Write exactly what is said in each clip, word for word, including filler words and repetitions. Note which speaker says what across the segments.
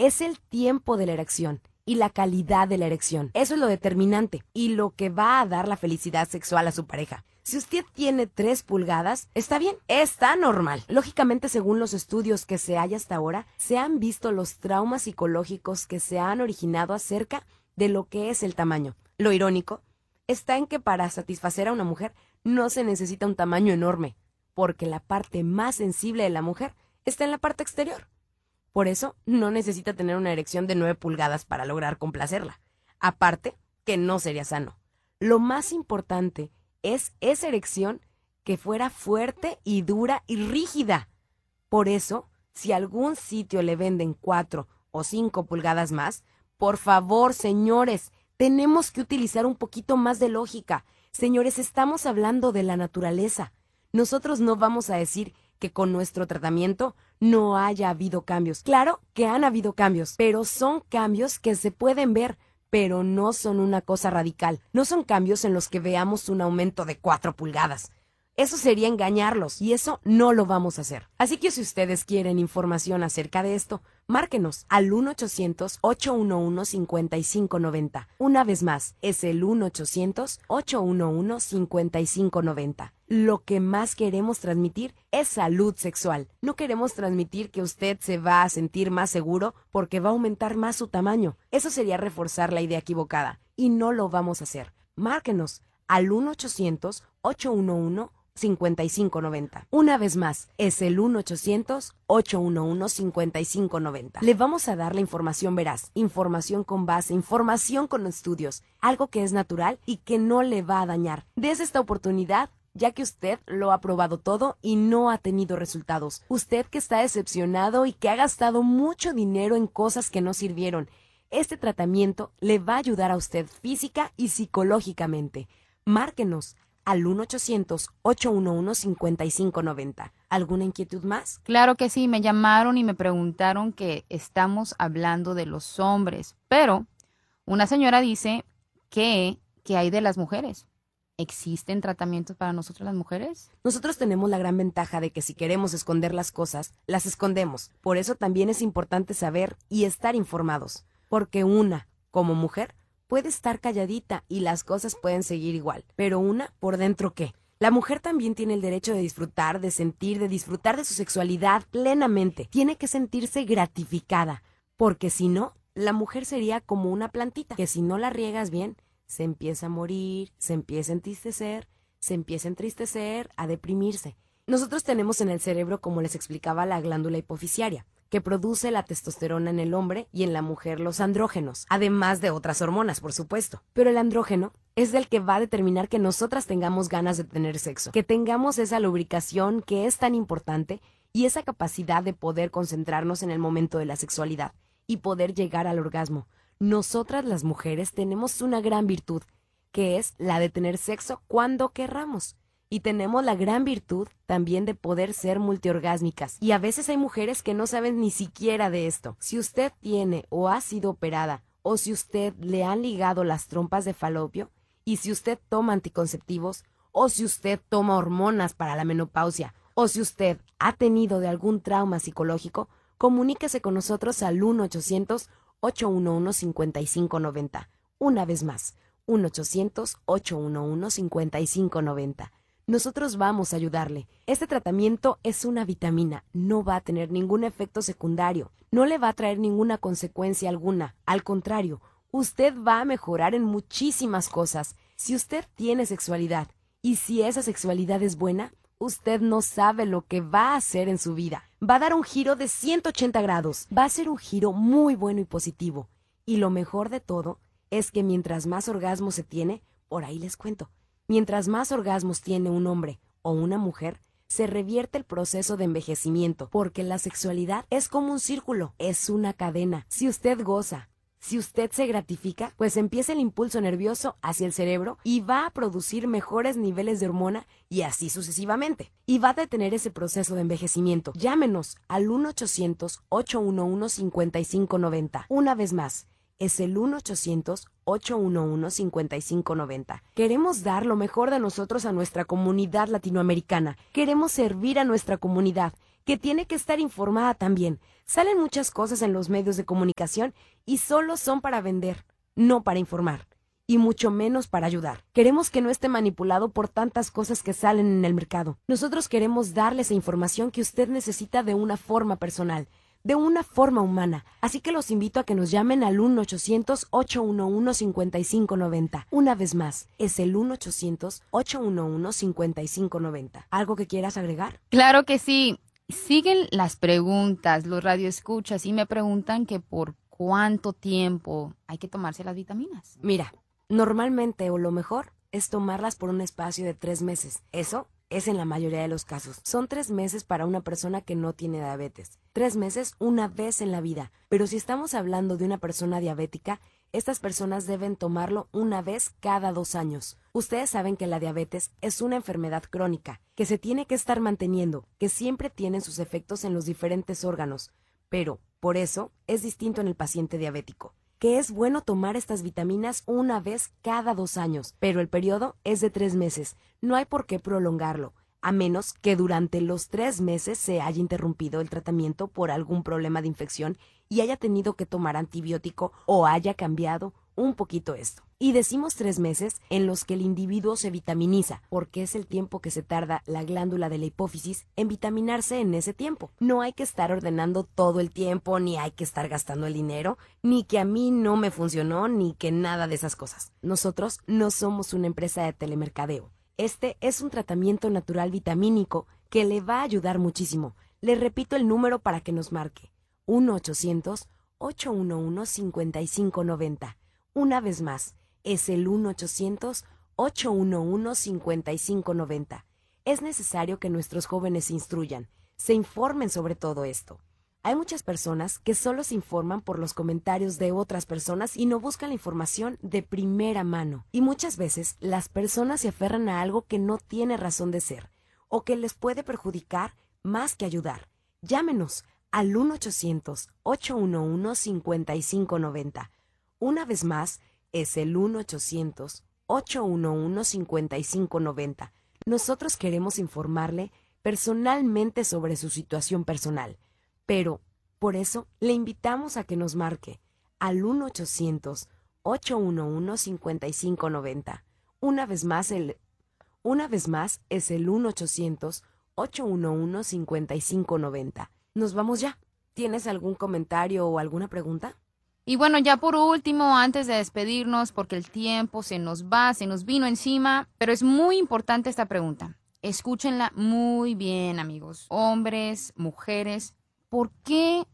Speaker 1: es el tiempo de la erección y la calidad de la erección. Eso es lo determinante y lo que va a dar la felicidad sexual a su pareja. Si usted tiene tres pulgadas, está bien, está normal. Lógicamente, según los estudios que se hay hasta ahora, se han visto los traumas psicológicos que se han originado acerca de lo que es el tamaño. Lo irónico está en que para satisfacer a una mujer no se necesita un tamaño enorme, porque la parte más sensible de la mujer está en la parte exterior. Por eso, no necesita tener una erección de nueve pulgadas para lograr complacerla. Aparte, que no sería sano. Lo más importante es esa erección que fuera fuerte y dura y rígida. Por eso, si a algún sitio le venden cuatro o cinco pulgadas más, por favor, señores, tenemos que utilizar un poquito más de lógica. Señores, estamos hablando de la naturaleza. Nosotros no vamos a decir que con nuestro tratamiento no haya habido cambios. Claro que han habido cambios, pero son cambios que se pueden ver, pero no son una cosa radical. No son cambios en los que veamos un aumento de cuatro pulgadas. Eso sería engañarlos y eso no lo vamos a hacer. Así que si ustedes quieren información acerca de esto, márquenos al uno ochocientos, ocho uno uno, cinco cinco nueve cero. Una vez más, es el uno ochocientos, ocho uno uno, cinco cinco nueve cero. Lo que más queremos transmitir es salud sexual. No queremos transmitir que usted se va a sentir más seguro porque va a aumentar más su tamaño. Eso sería reforzar la idea equivocada y no lo vamos a hacer. Márquenos al uno ochocientos, ocho uno uno, cinco cinco nueve cero. Una vez más, es el uno ochocientos, ocho uno uno, cinco cinco nueve cero. Le vamos a dar la información veraz, información con base, información con estudios, algo que es natural y que no le va a dañar. Des esta oportunidad, ya que usted lo ha probado todo y no ha tenido resultados. Usted que está decepcionado y que ha gastado mucho dinero en cosas que no sirvieron. Este tratamiento le va a ayudar a usted física y psicológicamente. Márquenos al uno ochocientos, ocho uno uno, cinco cinco nueve cero. ¿Alguna inquietud más?
Speaker 2: Claro que sí, me llamaron y me preguntaron que estamos hablando de los hombres, pero una señora dice que, ¿qué hay de las mujeres? ¿Existen tratamientos para nosotros las mujeres?
Speaker 1: Nosotros tenemos la gran ventaja de que si queremos esconder las cosas, las escondemos. Por eso también es importante saber y estar informados. Porque una, como mujer, puede estar calladita y las cosas pueden seguir igual. Pero una, ¿por dentro qué? La mujer también tiene el derecho de disfrutar, de sentir, de disfrutar de su sexualidad plenamente. Tiene que sentirse gratificada. Porque si no, la mujer sería como una plantita, que si no la riegas bien, se empieza a morir, se empieza a entristecer, se empieza a entristecer, a deprimirse. Nosotros tenemos en el cerebro, como les explicaba, la glándula hipofisiaria, que produce la testosterona en el hombre y en la mujer los andrógenos, además de otras hormonas, por supuesto. Pero el andrógeno es el que va a determinar que nosotras tengamos ganas de tener sexo, que tengamos esa lubricación que es tan importante y esa capacidad de poder concentrarnos en el momento de la sexualidad y poder llegar al orgasmo. Nosotras las mujeres tenemos una gran virtud, que es la de tener sexo cuando querramos. Y tenemos la gran virtud también de poder ser multiorgásmicas. Y a veces hay mujeres que no saben ni siquiera de esto. Si usted tiene o ha sido operada, o si usted le han ligado las trompas de falopio, y si usted toma anticonceptivos, o si usted toma hormonas para la menopausia, o si usted ha tenido de algún trauma psicológico, comuníquese con nosotros al uno ochocientos, ocho uno uno, cinco cinco nueve cero. Una vez más, uno ochocientos, ocho uno uno, cinco cinco nueve cero. Nosotros vamos a ayudarle. Este tratamiento es una vitamina, no va a tener ningún efecto secundario, no le va a traer ninguna consecuencia alguna. Al contrario, usted va a mejorar en muchísimas cosas. Si usted tiene sexualidad y si esa sexualidad es buena, usted no sabe lo que va a hacer en su vida. Va a dar un giro de ciento ochenta grados. Va a ser un giro muy bueno y positivo. Y lo mejor de todo es que mientras más orgasmos se tiene, por ahí les cuento, mientras más orgasmos tiene un hombre o una mujer, se revierte el proceso de envejecimiento, porque la sexualidad es como un círculo, es una cadena. Si usted goza, si usted se gratifica, pues empieza el impulso nervioso hacia el cerebro y va a producir mejores niveles de hormona y así sucesivamente. Y va a detener ese proceso de envejecimiento. Llámenos al uno ochocientos, ocho uno uno, cinco cinco nueve cero. Una vez más, es el uno ochocientos, ocho uno uno, cinco cinco nueve cero. Queremos dar lo mejor de nosotros a nuestra comunidad latinoamericana. Queremos servir a nuestra comunidad. que tiene que estar informada también. Salen muchas cosas en los medios de comunicación y solo son para vender, no para informar, y mucho menos para ayudar. Queremos que no esté manipulado por tantas cosas que salen en el mercado. Nosotros queremos darle esa información que usted necesita de una forma personal, de una forma humana. Así que los invito a que nos llamen al uno ochocientos, ocho uno uno, cinco cinco nueve cero. Una vez más, es el uno ochocientos, ocho uno uno, cinco cinco nueve cero. ¿Algo que quieras agregar?
Speaker 2: Claro que sí. Siguen las preguntas, los radioescuchas, y me preguntan que por cuánto tiempo hay que tomarse las vitaminas.
Speaker 1: Mira, normalmente o lo mejor es tomarlas por un espacio de tres meses. Eso es en la mayoría de los casos. Son tres meses para una persona que no tiene diabetes. Tres meses una vez en la vida. Pero si estamos hablando de una persona diabética, estas personas deben tomarlo una vez cada dos años. Ustedes saben que la diabetes es una enfermedad crónica, que se tiene que estar manteniendo, que siempre tiene sus efectos en los diferentes órganos. Pero, por eso, es distinto en el paciente diabético, que es bueno tomar estas vitaminas una vez cada dos años, pero el periodo es de tres meses. No hay por qué prolongarlo, a menos que durante los tres meses se haya interrumpido el tratamiento por algún problema de infección y haya tenido que tomar antibiótico o haya cambiado un poquito esto. Y decimos tres meses en los que el individuo se vitaminiza, porque es el tiempo que se tarda la glándula de la hipófisis en vitaminarse en ese tiempo. No hay que estar ordenando todo el tiempo, ni hay que estar gastando el dinero, ni que a mí no me funcionó, ni que nada de esas cosas. Nosotros no somos una empresa de telemercadeo. Este es un tratamiento natural vitamínico que le va a ayudar muchísimo. Le repito el número para que nos marque. uno ochocientos, ocho uno uno, cinco cinco nueve cero. Una vez más, es el uno ochocientos, ocho uno uno, cinco cinco nueve cero. Es necesario que nuestros jóvenes se instruyan, se informen sobre todo esto. Hay muchas personas que solo se informan por los comentarios de otras personas y no buscan la información de primera mano. Y muchas veces las personas se aferran a algo que no tiene razón de ser o que les puede perjudicar más que ayudar. Llámenos al uno ochocientos, ocho uno uno, cinco cinco nueve cero. Una vez más, es el uno ochocientos, ocho uno uno, cinco cinco nueve cero. Nosotros queremos informarle personalmente sobre su situación personal. Pero, por eso, le invitamos a que nos marque al uno ochocientos, ocho uno uno, cinco cinco nueve cero. Una vez más, el, una vez más es el uno ochocientos, ocho uno uno, cinco cinco nueve cero. Nos vamos ya. ¿Tienes algún comentario o alguna pregunta?
Speaker 2: Y bueno, ya por último, antes de despedirnos, porque el tiempo se nos va, se nos vino encima, pero es muy importante esta pregunta. Escúchenla muy bien, amigos. Hombres, mujeres, ¿por qué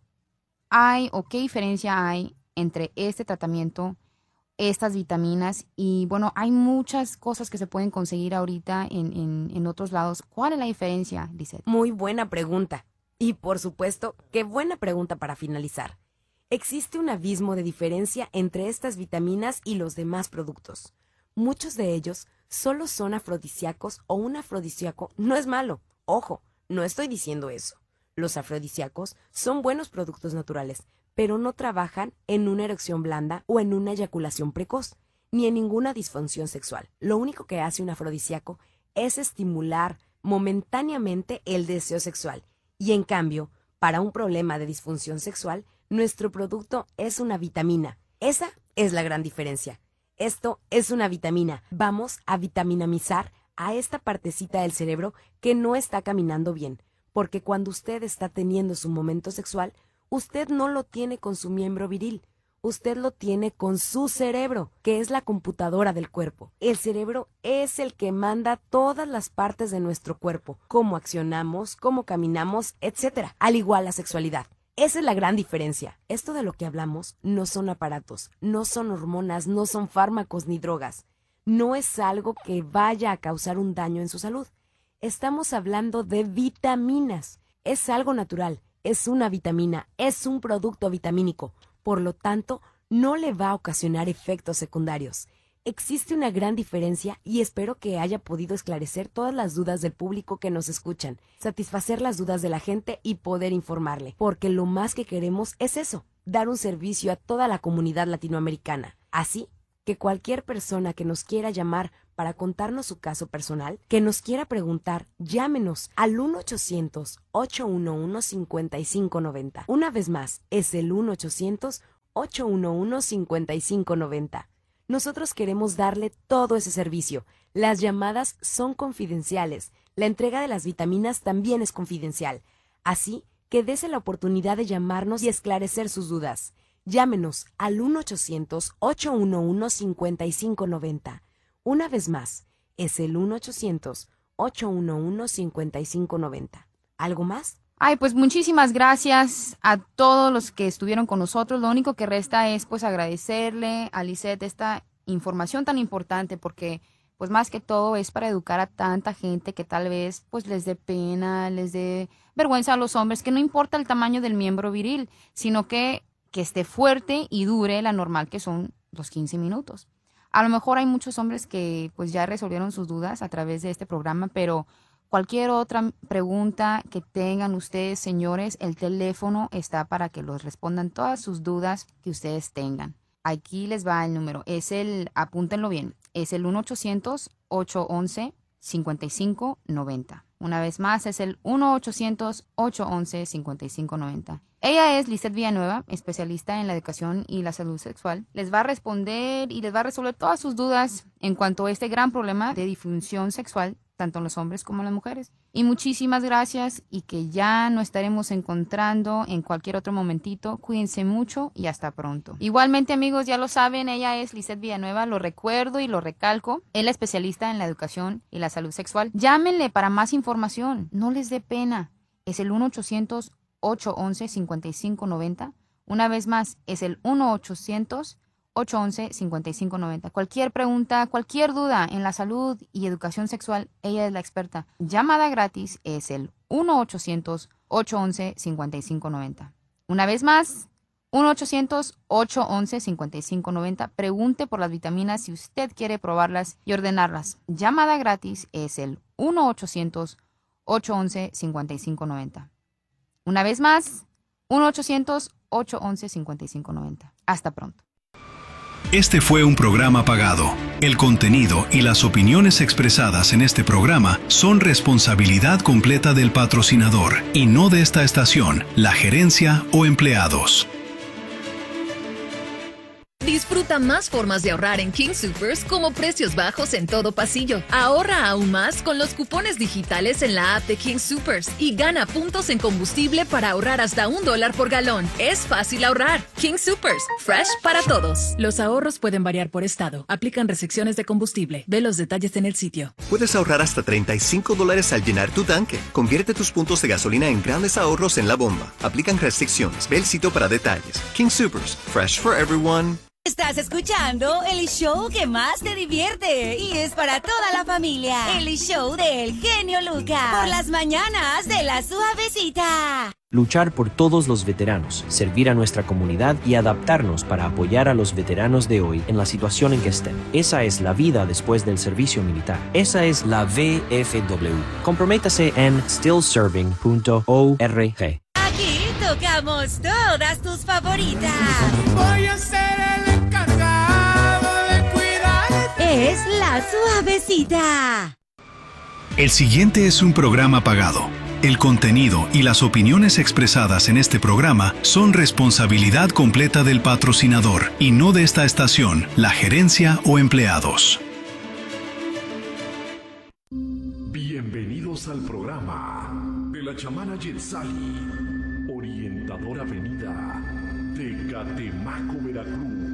Speaker 2: hay o qué diferencia hay entre este tratamiento, estas vitaminas? Y bueno, hay muchas cosas que se pueden conseguir ahorita en, en, en otros lados. ¿Cuál es la diferencia, Lisette?
Speaker 1: Muy buena pregunta. Y por supuesto, qué buena pregunta para finalizar. Existe un abismo de diferencia entre estas vitaminas y los demás productos. Muchos de ellos solo son afrodisíacos o un afrodisíaco no es malo. Ojo, no estoy diciendo eso. Los afrodisíacos son buenos productos naturales, pero no trabajan en una erección blanda o en una eyaculación precoz, ni en ninguna disfunción sexual. Lo único que hace un afrodisíaco es estimular momentáneamente el deseo sexual. Y en cambio, para un problema de disfunción sexual, nuestro producto es una vitamina. Esa es la gran diferencia. Esto es una vitamina. Vamos a vitaminamizar a esta partecita del cerebro que no está caminando bien. Porque cuando usted está teniendo su momento sexual, usted no lo tiene con su miembro viril. Usted lo tiene con su cerebro, que es la computadora del cuerpo. El cerebro es el que manda todas las partes de nuestro cuerpo, cómo accionamos, cómo caminamos, etcétera. Al igual la sexualidad. Esa es la gran diferencia. Esto de lo que hablamos no son aparatos, no son hormonas, no son fármacos ni drogas. No es algo que vaya a causar un daño en su salud. Estamos hablando de vitaminas. Es algo natural, es una vitamina, es un producto vitamínico. Por lo tanto, no le va a ocasionar efectos secundarios. Existe una gran diferencia y espero que haya podido esclarecer todas las dudas del público que nos escuchan, satisfacer las dudas de la gente y poder informarle, porque lo más que queremos es eso, dar un servicio a toda la comunidad latinoamericana. Así que cualquier persona que nos quiera llamar para contarnos su caso personal, que nos quiera preguntar, llámenos al uno ochocientos, ocho uno uno, cinco cinco nueve cero. Una vez más, es el uno ochocientos, ocho uno uno, cinco cinco nueve cero. Nosotros queremos darle todo ese servicio. Las llamadas son confidenciales. La entrega de las vitaminas también es confidencial. Así que dése la oportunidad de llamarnos y esclarecer sus dudas. Llámenos al uno ochocientos, ocho uno uno, cinco cinco nueve cero. Una vez más, es el uno ochocientos, ocho uno uno, cinco cinco nueve cero. ¿Algo más?
Speaker 2: Ay, pues muchísimas gracias a todos los que estuvieron con nosotros. Lo único que resta es pues agradecerle a Lisette esta información tan importante, porque pues más que todo es para educar a tanta gente que tal vez pues les dé pena, les dé vergüenza a los hombres, que no importa el tamaño del miembro viril, sino que, que esté fuerte y dure la normal, que son los quince minutos. A lo mejor hay muchos hombres que pues ya resolvieron sus dudas a través de este programa, pero cualquier otra pregunta que tengan ustedes, señores, el teléfono está para que los respondan todas sus dudas que ustedes tengan. Aquí les va el número. Es el, apúntenlo bien, es el uno ochocientos, ocho once, cincuenta y cinco noventa. Una vez más, es el uno ochocientos, ocho once, cincuenta y cinco noventa. Ella es Lisette Villanueva, especialista en la educación y la salud sexual. Les va a responder y les va a resolver todas sus dudas en cuanto a este gran problema de disfunción sexual, tanto en los hombres como en las mujeres. Y muchísimas gracias, y que ya nos estaremos encontrando en cualquier otro momentito. Cuídense mucho y hasta pronto. Igualmente, amigos, ya lo saben, ella es Lisette Villanueva, lo recuerdo y lo recalco. Es la especialista en la educación y la salud sexual. Llámenle para más información, no les dé pena. Es el uno ochocientos, ocho once, cincuenta y cinco noventa. Una vez más, es el uno ochocientos, ocho once, cincuenta y cinco noventa. Cualquier pregunta, cualquier duda en la salud y educación sexual, ella es la experta. Llamada gratis es el uno ochocientos, ocho once, cincuenta y cinco noventa. Una vez más, uno ochocientos, ocho once, cincuenta y cinco noventa. Pregunte por las vitaminas si usted quiere probarlas y ordenarlas. Llamada gratis es el uno ochocientos, ocho once, cincuenta y cinco noventa. Una vez más, uno ochocientos, ocho once, cincuenta y cinco noventa. Hasta pronto.
Speaker 3: Este fue un programa pagado. El contenido y las opiniones expresadas en este programa son responsabilidad completa del patrocinador y no de esta estación, la gerencia o empleados.
Speaker 4: Disfruta más formas de ahorrar en King Soopers, como precios bajos en todo pasillo. Ahorra aún más con los cupones digitales en la app de King Soopers y gana puntos en combustible para ahorrar hasta un dólar por galón. Es fácil ahorrar. King Soopers, fresh para todos.
Speaker 5: Los ahorros pueden variar por estado. Aplican restricciones de combustible. Ve los detalles en el sitio.
Speaker 6: Puedes ahorrar hasta treinta y cinco dólares al llenar tu tanque. Convierte tus puntos de gasolina en grandes ahorros en la bomba. Aplican restricciones. Ve el sitio para detalles. King Soopers, fresh for everyone.
Speaker 7: Estás escuchando el show que más te divierte y es para toda la familia. El show del genio Lucas. Por las mañanas de La Suavecita.
Speaker 8: Luchar por todos los veteranos, servir a nuestra comunidad y adaptarnos para apoyar a los veteranos de hoy en la situación en que estén. Esa es la vida después del servicio militar. Esa es la V F W. Comprométase en still serving punto org.
Speaker 7: Aquí tocamos todas tus favoritas.
Speaker 9: Voy a ser el encargado de cuidarte.
Speaker 7: Es La Suavecita.
Speaker 3: El siguiente es un programa pagado. El contenido y las opiniones expresadas en este programa son responsabilidad completa del patrocinador y no de esta estación, la gerencia o empleados.
Speaker 10: Bienvenidos al programa de la chamana Yetzali, orientadora venida de Catemaco, Veracruz.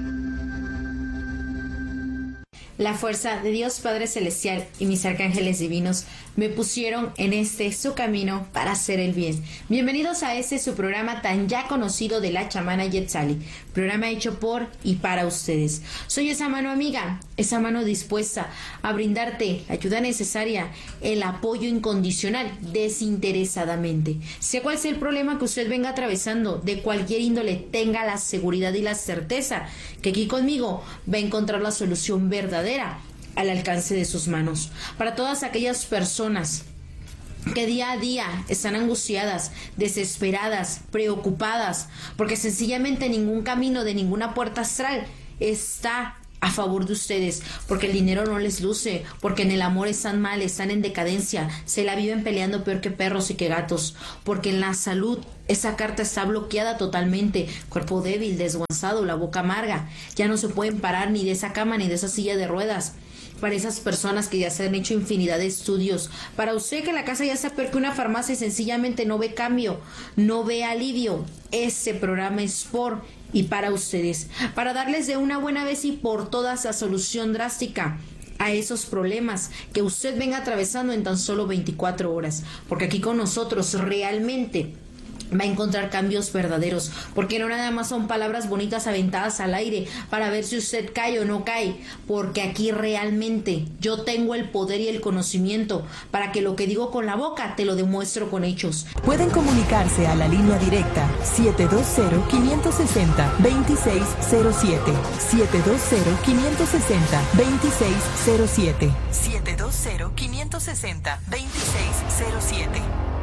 Speaker 11: La fuerza de Dios Padre Celestial y mis arcángeles divinos me pusieron en este su camino para hacer el bien. Bienvenidos a este su programa tan ya conocido de la chamana Yetzali, programa hecho por y para ustedes. Soy esa mano amiga, esa mano dispuesta a brindarte la ayuda necesaria, el apoyo incondicional, desinteresadamente. Sea cual sea el problema que usted venga atravesando, de cualquier índole, tenga la seguridad y la certeza que aquí conmigo va a encontrar la solución verdadera al alcance de sus manos. Para todas aquellas personas que día a día están angustiadas, desesperadas, preocupadas, porque sencillamente ningún camino de ninguna puerta astral está a favor de ustedes, porque el dinero no les luce, porque en el amor están mal, están en decadencia, se la viven peleando peor que perros y que gatos, porque en la salud esa carta está bloqueada totalmente, cuerpo débil, desguazado, la boca amarga, ya no se pueden parar ni de esa cama ni de esa silla de ruedas. Para esas personas que ya se han hecho infinidad de estudios, para usted que la casa ya está peor que una farmacia y sencillamente no ve cambio, no ve alivio, este programa es por y para ustedes, para darles de una buena vez y por todas la solución drástica a esos problemas que usted venga atravesando en tan solo veinticuatro horas, porque aquí con nosotros realmente va a encontrar cambios verdaderos, porque no nada más son palabras bonitas aventadas al aire para ver si usted cae o no cae, porque aquí realmente yo tengo el poder y el conocimiento para que lo que digo con la boca te lo demuestro con hechos.
Speaker 12: Pueden comunicarse a la línea directa siete dos cero, cinco seis cero, dos seis cero siete, siete dos cero, cinco seis cero, dos seis cero siete, siete dos cero, cinco seis cero, dos seis cero siete.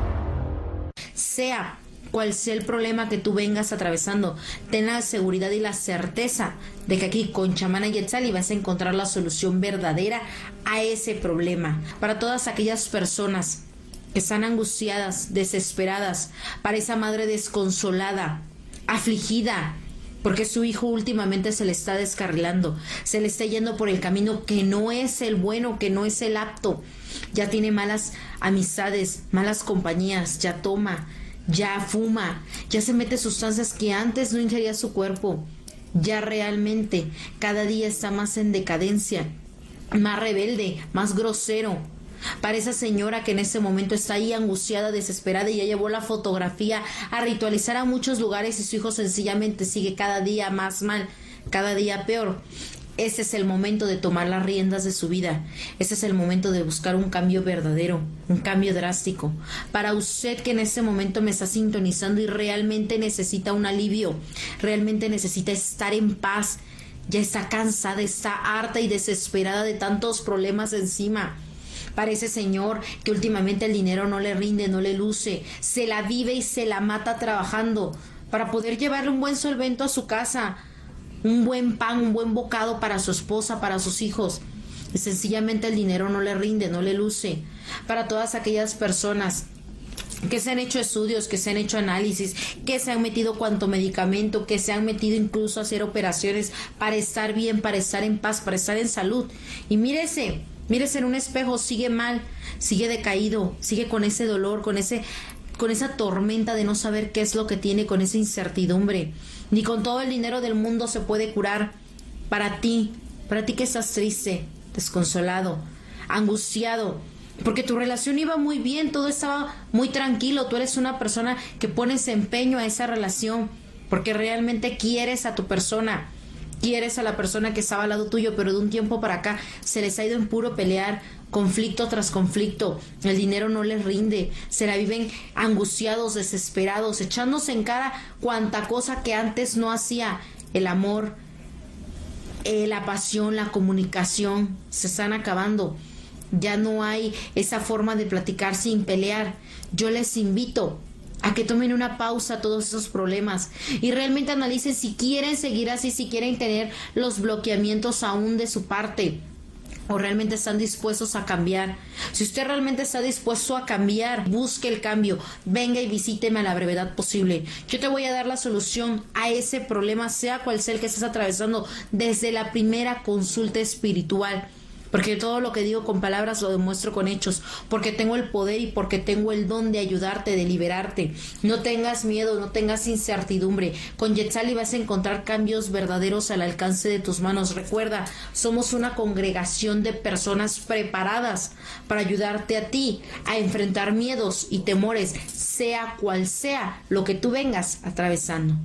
Speaker 11: Sea cual sea el problema que tú vengas atravesando, ten la seguridad y la certeza de que aquí con Chamana Yetzali vas a encontrar la solución verdadera a ese problema. Para todas aquellas personas que están angustiadas, desesperadas, para esa madre desconsolada, afligida, porque su hijo últimamente se le está descarrilando, se le está yendo por el camino que no es el bueno, que no es el apto, ya tiene malas amistades, malas compañías, ya toma, ya fuma, ya se mete sustancias que antes no ingería su cuerpo, ya realmente cada día está más en decadencia, más rebelde, más grosero. Para esa señora que en ese momento está ahí angustiada, desesperada y ya llevó la fotografía a ritualizar a muchos lugares y su hijo sencillamente sigue cada día más mal, cada día peor. Ese es el momento de tomar las riendas de su vida. Ese es el momento de buscar un cambio verdadero, un cambio drástico. Para usted que en este momento me está sintonizando y realmente necesita un alivio, realmente necesita estar en paz, ya está cansada, está harta y desesperada de tantos problemas encima. Para ese señor que últimamente el dinero no le rinde, no le luce, se la vive y se la mata trabajando para poder llevarle un buen solvento a su casa, un buen pan, un buen bocado para su esposa, para sus hijos. Y sencillamente el dinero no le rinde, no le luce. Para todas aquellas personas que se han hecho estudios, que se han hecho análisis, que se han metido cuanto medicamento, que se han metido incluso a hacer operaciones para estar bien, para estar en paz, para estar en salud. Y mírese, mírese en un espejo, sigue mal, sigue decaído, sigue con ese dolor, con ese, con esa tormenta de no saber qué es lo que tiene, con esa incertidumbre. Ni con todo el dinero del mundo se puede curar. Para ti, para ti que estás triste, desconsolado, angustiado, porque tu relación iba muy bien, todo estaba muy tranquilo, tú eres una persona que pones empeño a esa relación, porque realmente quieres a tu persona, quieres a la persona que estaba al lado tuyo, pero de un tiempo para acá se les ha ido en puro pelear, conflicto tras conflicto, el dinero no les rinde, se la viven angustiados, desesperados, echándose en cara cuanta cosa que antes no hacía. El amor, eh, la pasión, la comunicación se están acabando, ya no hay esa forma de platicar sin pelear. Yo les invito a que tomen una pausa a todos esos problemas y realmente analicen si quieren seguir así, si quieren tener los bloqueamientos aún de su parte, o realmente están dispuestos a cambiar. Si usted realmente está dispuesto a cambiar, busque el cambio, venga y visíteme a la brevedad posible. Yo te voy a dar la solución a ese problema, sea cual sea el que estés atravesando, desde la primera consulta espiritual. Porque todo lo que digo con palabras lo demuestro con hechos, porque tengo el poder y porque tengo el don de ayudarte, de liberarte. No tengas miedo, no tengas incertidumbre. Con Yetzali vas a encontrar cambios verdaderos al alcance de tus manos. Recuerda, somos una congregación de personas preparadas para ayudarte a ti a enfrentar miedos y temores, sea cual sea lo que tú vengas atravesando.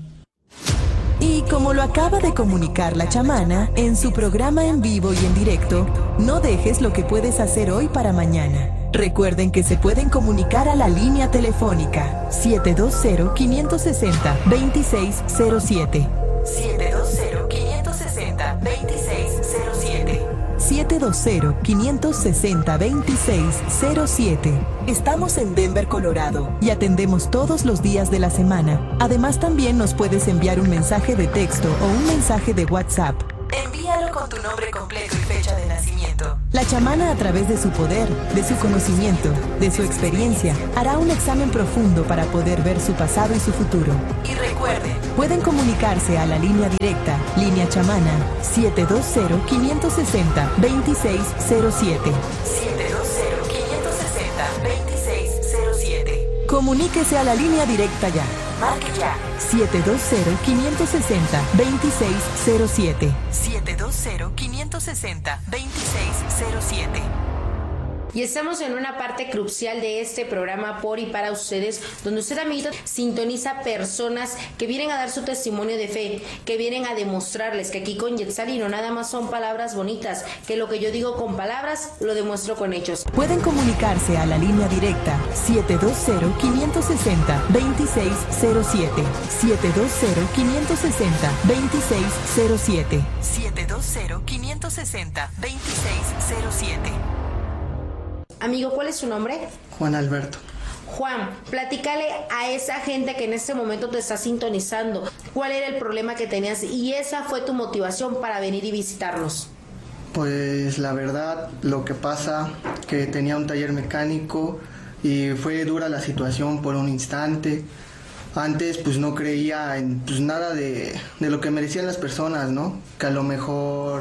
Speaker 12: Y como lo acaba de comunicar la chamana en su programa en vivo y en directo, no dejes lo que puedes hacer hoy para mañana. Recuerden que se pueden comunicar a la línea telefónica siete dos cero, cinco seis cero, dos seis cero siete. siete dos cero, cinco seis cero, dos seis cero siete. siete dos cero, cinco seis cero, dos seis cero siete. Estamos en Denver, Colorado, y atendemos todos los días de la semana. Además, también nos puedes enviar un mensaje de texto o un mensaje de WhatsApp Envíalo con tu nombre completo y fecha de nacimiento. La chamana, a través de su poder, de su conocimiento, de su experiencia, hará un examen profundo para poder ver su pasado y su futuro. Y recuerden, pueden comunicarse a la línea directa, línea chamana, siete dos cero, cinco seis cero, dos seis cero siete. siete dos cero, cinco seis cero, dos seis cero siete. Comuníquese a la línea directa ya. Marque ya. siete dos cero, cinco seis cero, dos seis cero siete. siete dos cero, cinco seis cero, dos seis cero siete.
Speaker 11: Y estamos en una parte crucial de este programa por y para ustedes, donde usted, amiguito, sintoniza personas que vienen a dar su testimonio de fe, que vienen a demostrarles que aquí con Yetzali no nada más son palabras bonitas, que lo que yo digo con palabras lo demuestro con hechos.
Speaker 12: Pueden comunicarse a la línea directa siete dos cero, cinco seis cero, dos seis cero siete. siete dos cero, cinco seis cero, dos seis cero siete. siete dos cero, cinco seis cero, dos seis cero siete.
Speaker 11: Amigo, ¿cuál es su nombre?
Speaker 13: Juan Alberto.
Speaker 11: Juan, platícale a esa gente que en este momento te está sintonizando cuál era el problema que tenías y esa fue tu motivación para venir y visitarnos.
Speaker 13: Pues la verdad, lo que pasa que tenía un taller mecánico y fue dura la situación por un instante. Antes pues no creía en pues, nada de, de lo que me decían las personas, ¿no? Que a lo mejor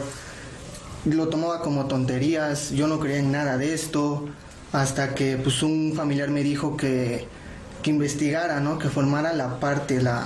Speaker 13: lo tomaba como tonterías, yo no creía en nada de esto, hasta que pues un familiar me dijo que, que investigara, ¿no? Que formara la parte la,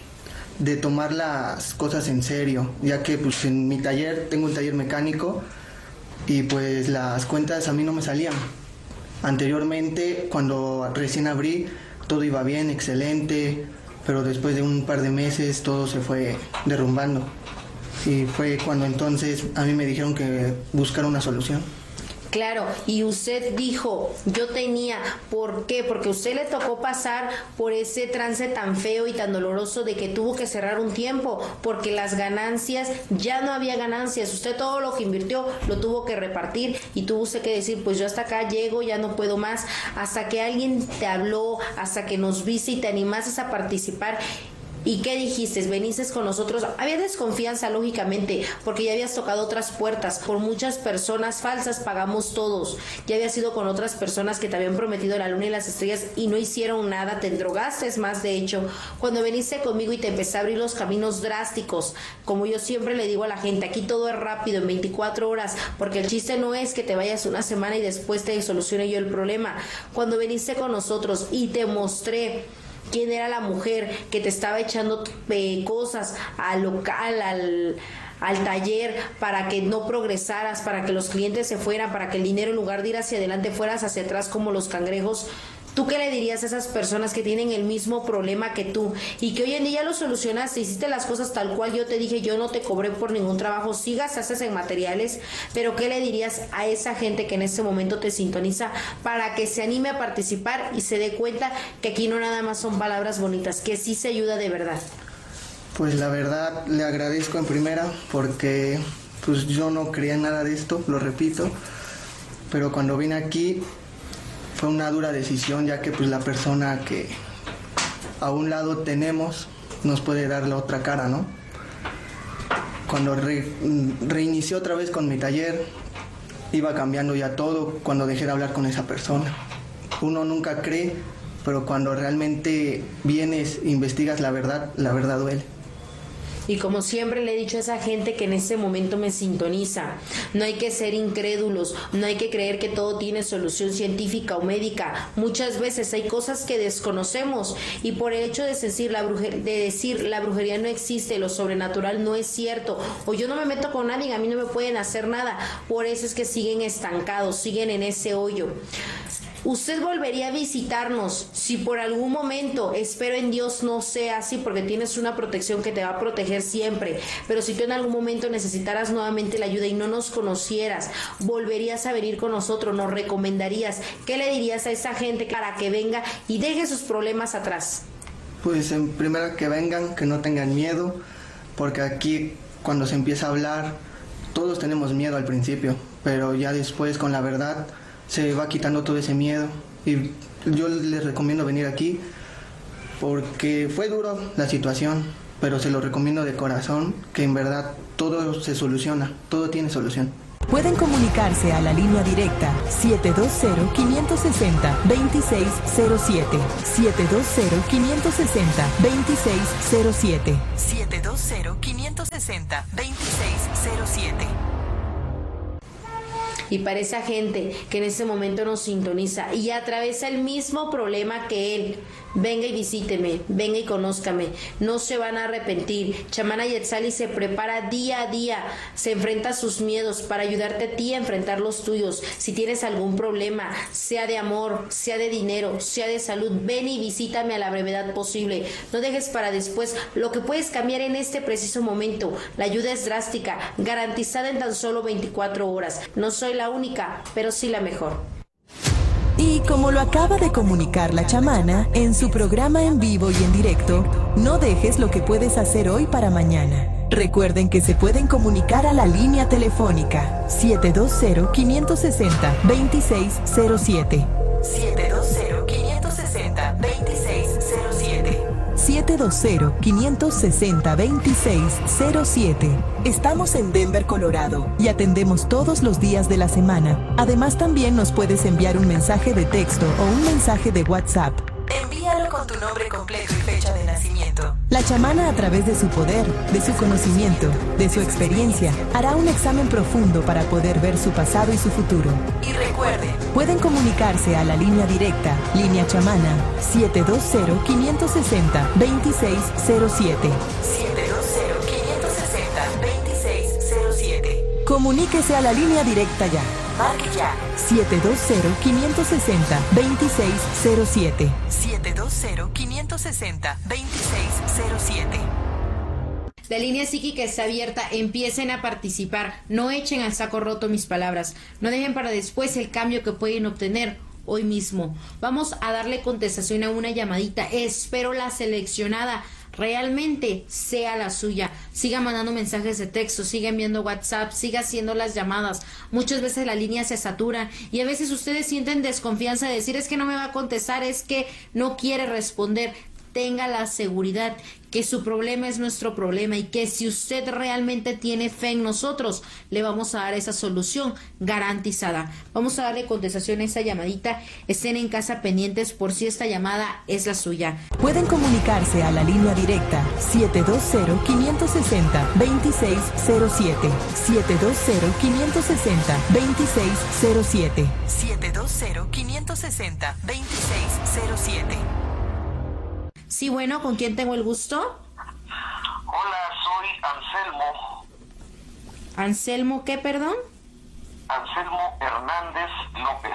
Speaker 13: de tomar las cosas en serio, ya que pues en mi taller, tengo un taller mecánico y pues las cuentas a mí no me salían. Anteriormente, cuando recién abrí, todo iba bien, excelente, pero después de un par de meses todo se fue derrumbando. Y fue cuando entonces a mí me dijeron que buscara una solución.
Speaker 11: Claro, y usted dijo, yo tenía, ¿por qué? Porque a usted le tocó pasar por ese trance tan feo y tan doloroso de que tuvo que cerrar un tiempo, porque las ganancias, ya no había ganancias, usted todo lo que invirtió lo tuvo que repartir y tuvo usted que decir, pues yo hasta acá llego, ya no puedo más, hasta que alguien te habló, hasta que nos viste y te animaste a participar. ¿Y qué dijiste? ¿Veniste con nosotros? Había desconfianza, lógicamente, porque ya habías tocado otras puertas. Por muchas personas falsas pagamos todos. Ya habías ido con otras personas que te habían prometido la luna y las estrellas y no hicieron nada. Te drogaste más, de hecho. Cuando viniste conmigo y te empecé a abrir los caminos drásticos, como yo siempre le digo a la gente, aquí todo es rápido, en veinticuatro horas, porque el chiste no es que te vayas una semana y después te solucione yo el problema. Cuando viniste con nosotros y te mostré quién era la mujer que te estaba echando eh, cosas al local, al, al taller, para que no progresaras, para que los clientes se fueran, para que el dinero en lugar de ir hacia adelante fueras hacia atrás como los cangrejos. ¿Tú qué le dirías a esas personas que tienen el mismo problema que tú y que hoy en día lo solucionaste, hiciste las cosas tal cual yo te dije, yo no te cobré por ningún trabajo, sí gastaste en materiales, pero qué le dirías a esa gente que en este momento te sintoniza para que se anime a participar y se dé cuenta que aquí no nada más son palabras bonitas, que sí se ayuda de verdad?
Speaker 13: Pues la verdad le agradezco en primera porque pues yo no creía en nada de esto, lo repito, pero cuando vine aquí fue una dura decisión, ya que pues la persona que a un lado tenemos nos puede dar la otra cara, ¿no? Cuando re, reinició otra vez con mi taller, iba cambiando ya todo cuando dejé de hablar con esa persona. Uno nunca cree, pero cuando realmente vienes e investigas la verdad, la verdad duele.
Speaker 11: Y como siempre le he dicho a esa gente que en este momento me sintoniza, no hay que ser incrédulos, no hay que creer que todo tiene solución científica o médica. Muchas veces hay cosas que desconocemos y por el hecho de decir la brujería, de decir la brujería no existe, lo sobrenatural no es cierto, o yo no me meto con nadie, a mí no me pueden hacer nada, por eso es que siguen estancados, siguen en ese hoyo. Usted volvería a visitarnos si por algún momento, espero en Dios no sea así, porque tienes una protección que te va a proteger siempre, pero si tú en algún momento necesitaras nuevamente la ayuda y no nos conocieras, volverías a venir con nosotros, nos recomendarías, ¿qué le dirías a esa gente para que venga y deje sus problemas atrás?
Speaker 13: Pues en primera que vengan, que no tengan miedo, porque aquí cuando se empieza a hablar, todos tenemos miedo al principio, pero ya después con la verdad se va quitando todo ese miedo y yo les recomiendo venir aquí porque fue duro la situación, pero se lo recomiendo de corazón, que en verdad todo se soluciona, todo tiene solución.
Speaker 12: Pueden comunicarse a la línea directa siete dos cero, cinco seis cero, dos seis cero siete, siete dos cero, cinco seis cero, dos seis cero siete, siete dos cero, cinco seis cero, dos seis cero siete.
Speaker 11: Y para esa gente que en ese momento nos sintoniza y atraviesa el mismo problema que él, venga y visíteme, venga y conózcame, no se van a arrepentir. Chamana Yetzali se prepara día a día, se enfrenta a sus miedos para ayudarte a ti a enfrentar los tuyos. Si tienes algún problema, sea de amor, sea de dinero, sea de salud, ven y visítame a la brevedad posible. No dejes para después lo que puedes cambiar en este preciso momento. La ayuda es drástica, garantizada en tan solo veinticuatro horas. No soy la única, pero sí la mejor.
Speaker 12: Y como lo acaba de comunicar la chamana en su programa en vivo y en directo, no dejes lo que puedes hacer hoy para mañana. Recuerden que se pueden comunicar a la línea telefónica siete dos cero, cinco seis cero, dos seis cero siete, siete dos cero, cinco seis cero, dos seis cero siete, siete dos cero, cinco seis cero, dos seis cero siete. Estamos en Denver, Colorado, y atendemos todos los días de la semana. Además, también nos puedes enviar un mensaje de texto o un mensaje de WhatsApp. Envíalo con tu nombre completo y fecha de nacimiento. La chamana, a través de su poder, de su conocimiento, de su experiencia, hará un examen profundo para poder ver su pasado y su futuro. Y recuerden, pueden comunicarse a la línea directa, línea chamana, siete dos cero, cinco seis cero, dos seis cero siete, siete dos cero, cinco seis cero, dos seis cero siete. Comuníquese a la línea directa ya. Marque ya. siete dos cero, cinco seis cero, dos seis cero siete, siete dos cero, cinco seis cero, dos seis cero siete.
Speaker 11: La línea psíquica está abierta, empiecen a participar, no echen al saco roto mis palabras, no dejen para después el cambio que pueden obtener hoy mismo. Vamos a darle contestación a una llamadita, espero la seleccionada realmente sea la suya. Siga mandando mensajes de texto, siga enviando WhatsApp, siga haciendo las llamadas. Muchas veces la línea se satura y a veces ustedes sienten desconfianza de decir es que no me va a contestar, es que no quiere responder. Tenga la seguridad que su problema es nuestro problema y que si usted realmente tiene fe en nosotros, le vamos a dar esa solución garantizada. Vamos a darle contestación a esa llamadita. Estén en casa pendientes por si esta llamada es la suya.
Speaker 12: Pueden comunicarse a la línea directa siete dos cero, cinco seis cero, dos seis cero siete, siete dos cero, cinco seis cero, dos seis cero siete, siete dos cero, cinco seis cero, dos seis cero siete.
Speaker 11: Sí, bueno, ¿con quién tengo el gusto?
Speaker 14: Hola, soy Anselmo.
Speaker 11: ¿Anselmo qué, perdón?
Speaker 14: Anselmo Hernández López.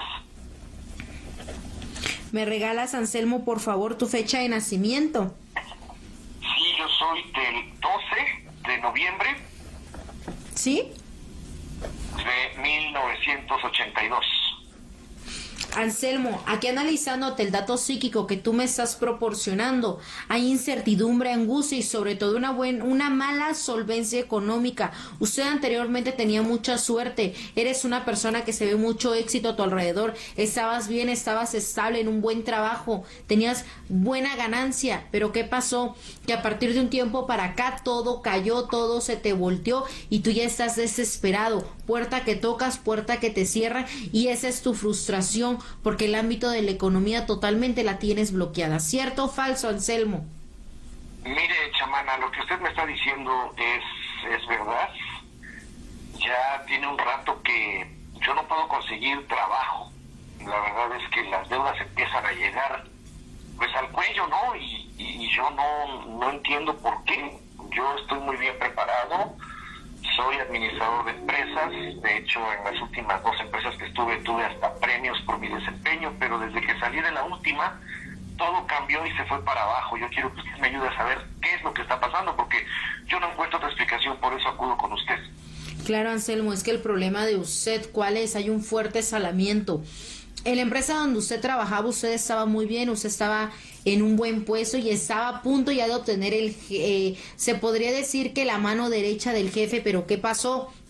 Speaker 11: ¿Me regalas, Anselmo, por favor, tu fecha de nacimiento?
Speaker 14: Sí, yo soy del doce de noviembre.
Speaker 11: ¿Sí?
Speaker 14: De mil novecientos ochenta y dos.
Speaker 11: Anselmo, aquí analizándote el dato psíquico que tú me estás proporcionando, hay incertidumbre, angustia y sobre todo una buena, una mala solvencia económica. Usted anteriormente tenía mucha suerte, eres una persona que se ve mucho éxito a tu alrededor, estabas bien, estabas estable en un buen trabajo, tenías buena ganancia, pero ¿qué pasó? Que a partir de un tiempo para acá todo cayó, todo se te volteó y tú ya estás desesperado, puerta que tocas, puerta que te cierra y esa es tu frustración. Porque el ámbito de la economía totalmente la tienes bloqueada. ¿Cierto o falso, Anselmo?
Speaker 14: Mire, chamana, lo que usted me está diciendo es, es verdad. Ya tiene un rato que yo no puedo conseguir trabajo. La verdad es que las deudas empiezan a llegar pues al cuello, ¿no? Y, y, y yo no, no entiendo por qué. Yo estoy muy bien preparado. Soy administrador de empresas, de hecho en las últimas dos empresas que estuve tuve hasta premios por mi desempeño, pero desde que salí de la última todo cambió y se fue para abajo. Yo quiero que usted me ayude a saber qué es lo que está pasando porque yo no encuentro otra explicación, por eso acudo con usted.
Speaker 11: Claro, Anselmo, es que el problema de usted, ¿cuál es? Hay un fuerte salamiento. En la empresa donde usted trabajaba, usted estaba muy bien, usted estaba en un buen puesto y estaba a punto ya de obtener el, eh, se podría decir que la mano derecha del jefe, pero ¿qué pasó?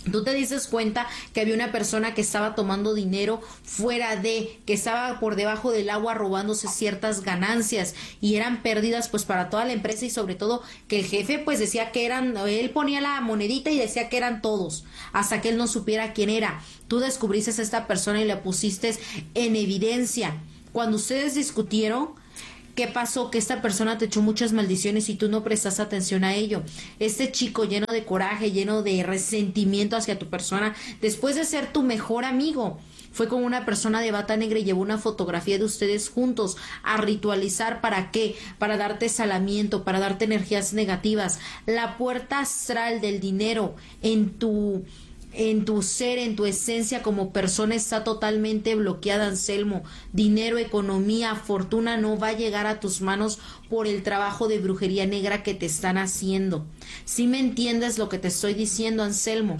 Speaker 11: Tú te dices cuenta que había una persona que estaba tomando dinero fuera de, que estaba por debajo del agua robándose ciertas ganancias y eran pérdidas pues para toda la empresa, y sobre todo que el jefe pues decía que eran, él ponía la monedita y decía que eran todos, hasta que él no supiera quién era. Tú descubriste a esta persona y la pusiste en evidencia. Cuando ustedes discutieron, ¿qué pasó? Que esta persona te echó muchas maldiciones y tú no prestaste atención a ello. Este chico lleno de coraje, lleno de resentimiento hacia tu persona, después de ser tu mejor amigo, fue con una persona de bata negra y llevó una fotografía de ustedes juntos a ritualizar. ¿Para qué? Para darte salamiento, para darte energías negativas. La puerta astral del dinero en tu... en tu ser, en tu esencia como persona está totalmente bloqueada, Anselmo. Dinero, economía, fortuna no va a llegar a tus manos por el trabajo de brujería negra que te están haciendo. ¿Sí me entiendes lo que te estoy diciendo, Anselmo?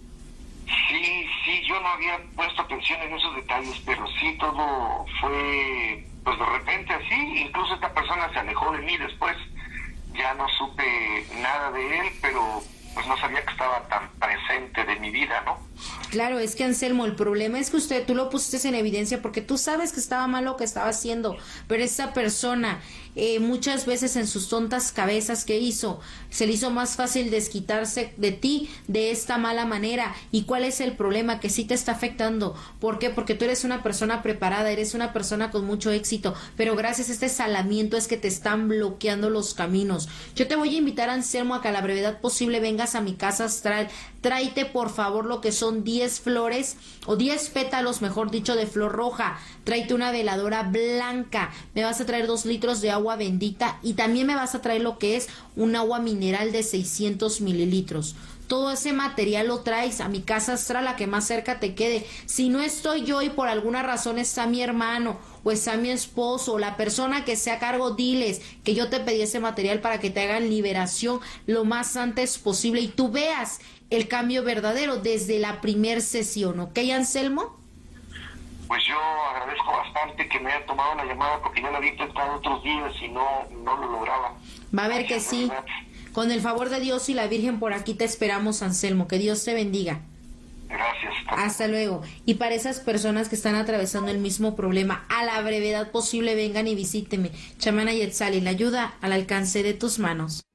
Speaker 14: Sí, sí, yo no había puesto atención en esos detalles, pero sí todo fue, pues de repente así. Incluso esta persona se alejó de mí después. Ya no supe nada de él, pero pues no sabía que estaba tan presente de mi vida, ¿no?
Speaker 11: Claro, es que Anselmo, el problema es que usted, tú lo pusiste en evidencia porque tú sabes que estaba mal lo que estaba haciendo, pero esta persona eh, muchas veces en sus tontas cabezas que hizo, se le hizo más fácil desquitarse de ti de esta mala manera. ¿Y cuál es el problema? Que sí te está afectando. ¿Por qué? Porque tú eres una persona preparada, eres una persona con mucho éxito, pero gracias a este salamiento es que te están bloqueando los caminos. Yo te voy a invitar, Anselmo, a que a la brevedad posible vengas a mi casa astral. Tráete por favor lo que son diez flores o diez pétalos, mejor dicho, de flor roja. Tráete una veladora blanca. Me vas a traer dos litros de agua bendita y también me vas a traer lo que es un agua mineral de seiscientos mililitros. Todo ese material lo traes a mi casa astral, la que más cerca te quede. Si no estoy yo y por alguna razón está mi hermano o está mi esposo o la persona que sea a cargo, diles que yo te pedí ese material para que te hagan liberación lo más antes posible y tú veas el cambio verdadero desde la primer sesión, ¿ok, Anselmo?
Speaker 14: Pues yo agradezco bastante que me haya tomado la llamada porque yo la había intentado otros días y no, no lo lograba.
Speaker 11: Va a ver que sí. Con el favor de Dios y la Virgen por aquí te esperamos, Anselmo. Que Dios te bendiga.
Speaker 14: Gracias.
Speaker 11: Hasta luego. Y para esas personas que están atravesando el mismo problema, a la brevedad posible vengan y visíteme. Chamana Yetzali, la ayuda al alcance de tus manos.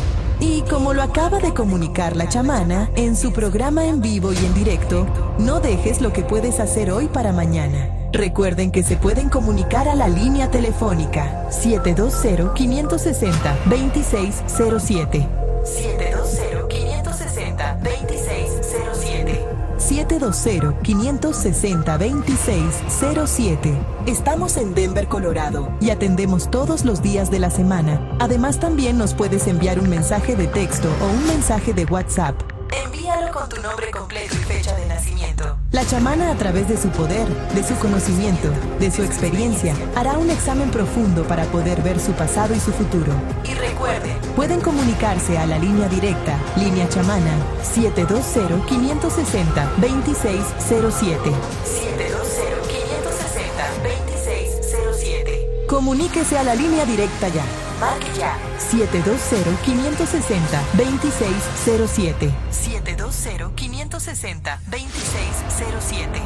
Speaker 12: Y como lo acaba de comunicar la chamana en su programa en vivo y en directo, no dejes lo que puedes hacer hoy para mañana. Recuerden que se pueden comunicar a la línea telefónica siete dos cero, cinco seis cero, dos seis cero siete. siete dos cero, cinco seis cero, dos seis cero siete. siete dos cero, cinco seis cero, dos seis cero siete. Estamos en Denver, Colorado y atendemos todos los días de la semana. Además, también nos puedes enviar un mensaje de texto o un mensaje de WhatsApp. Envíalo con tu nombre completo y fecha de nacimiento. La chamana, a través de su poder, de su conocimiento, de su experiencia, hará un examen profundo para poder ver su pasado y su futuro. Y recuerden, pueden comunicarse a la línea directa, línea chamana, siete dos cero, cinco seis cero, dos seis cero siete. siete dos cero, cinco seis cero, dos seis cero siete. Comuníquese a la línea directa ya. Marque ya. siete dos cero, cinco seis cero, dos seis cero siete. siete dos cero, cinco seis cero, dos seis cero siete.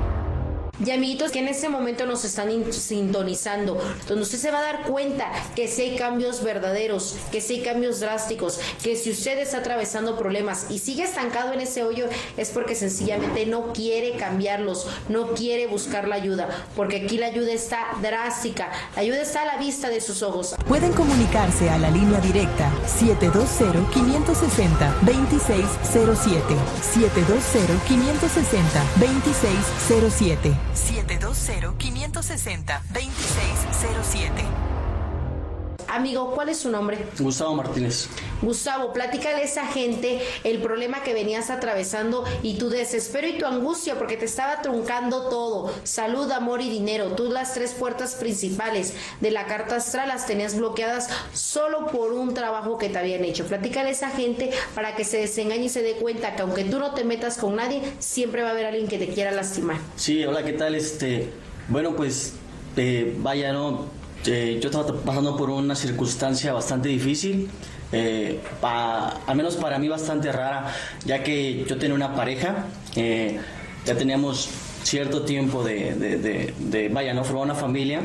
Speaker 11: Y amiguitos que en este momento nos están sintonizando, donde usted se va a dar cuenta que si hay cambios verdaderos, que si hay cambios drásticos, que si usted está atravesando problemas y sigue estancado en ese hoyo es porque sencillamente no quiere cambiarlos, no quiere buscar la ayuda, porque aquí la ayuda está drástica, la ayuda está a la vista de sus ojos.
Speaker 12: Pueden comunicarse a la línea directa siete dos cero, cinco seis cero, dos seis cero siete. siete dos cero, cinco seis cero, dos seis cero siete. siete dos cero, cinco seis cero, dos seis cero siete.
Speaker 11: Amigo, ¿cuál es su nombre?
Speaker 15: Gustavo Martínez.
Speaker 11: Gustavo, platícale a esa gente el problema que venías atravesando y tu desespero y tu angustia porque te estaba truncando todo. Salud, amor y dinero. Tú las tres puertas principales de la carta astral las tenías bloqueadas solo por un trabajo que te habían hecho. Platícale a esa gente para que se desengañe y se dé cuenta que aunque tú no te metas con nadie, siempre va a haber alguien que te quiera lastimar.
Speaker 15: Sí, hola, ¿qué tal? Este, bueno, pues, eh, vaya, no... Eh, yo estaba pasando por una circunstancia bastante difícil. eh, pa, al menos para mí bastante rara, ya que yo tenía una pareja, eh, ya teníamos cierto tiempo de, de, de, de vaya, no formar una familia,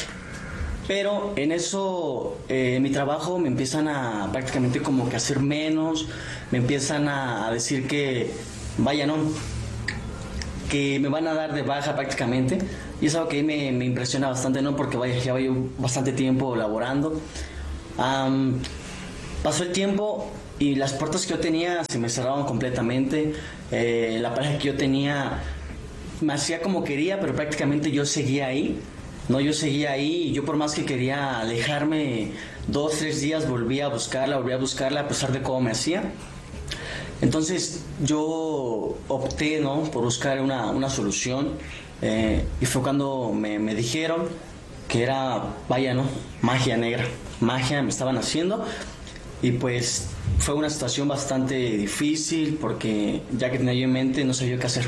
Speaker 15: pero en eso, eh, en mi trabajo me empiezan a prácticamente como que hacer menos, me empiezan a, a decir que, vaya, no, que me van a dar de baja prácticamente, y es algo que me, me impresiona bastante, ¿no? Porque vaya, ya llevo bastante tiempo laborando. Um, pasó el tiempo y las puertas que yo tenía se me cerraron completamente. Eh, la pareja que yo tenía me hacía como quería, pero prácticamente yo seguía ahí. No, yo seguía ahí y yo por más que quería alejarme dos, tres días volvía a buscarla, volvía a buscarla a pesar de cómo me hacía. Entonces yo opté, ¿no?, por buscar una, una solución, eh, y fue cuando me, me dijeron que era, vaya, ¿no?, magia negra, magia me estaban haciendo, y pues fue una situación bastante difícil porque ya que tenía yo en mente no sabía qué hacer.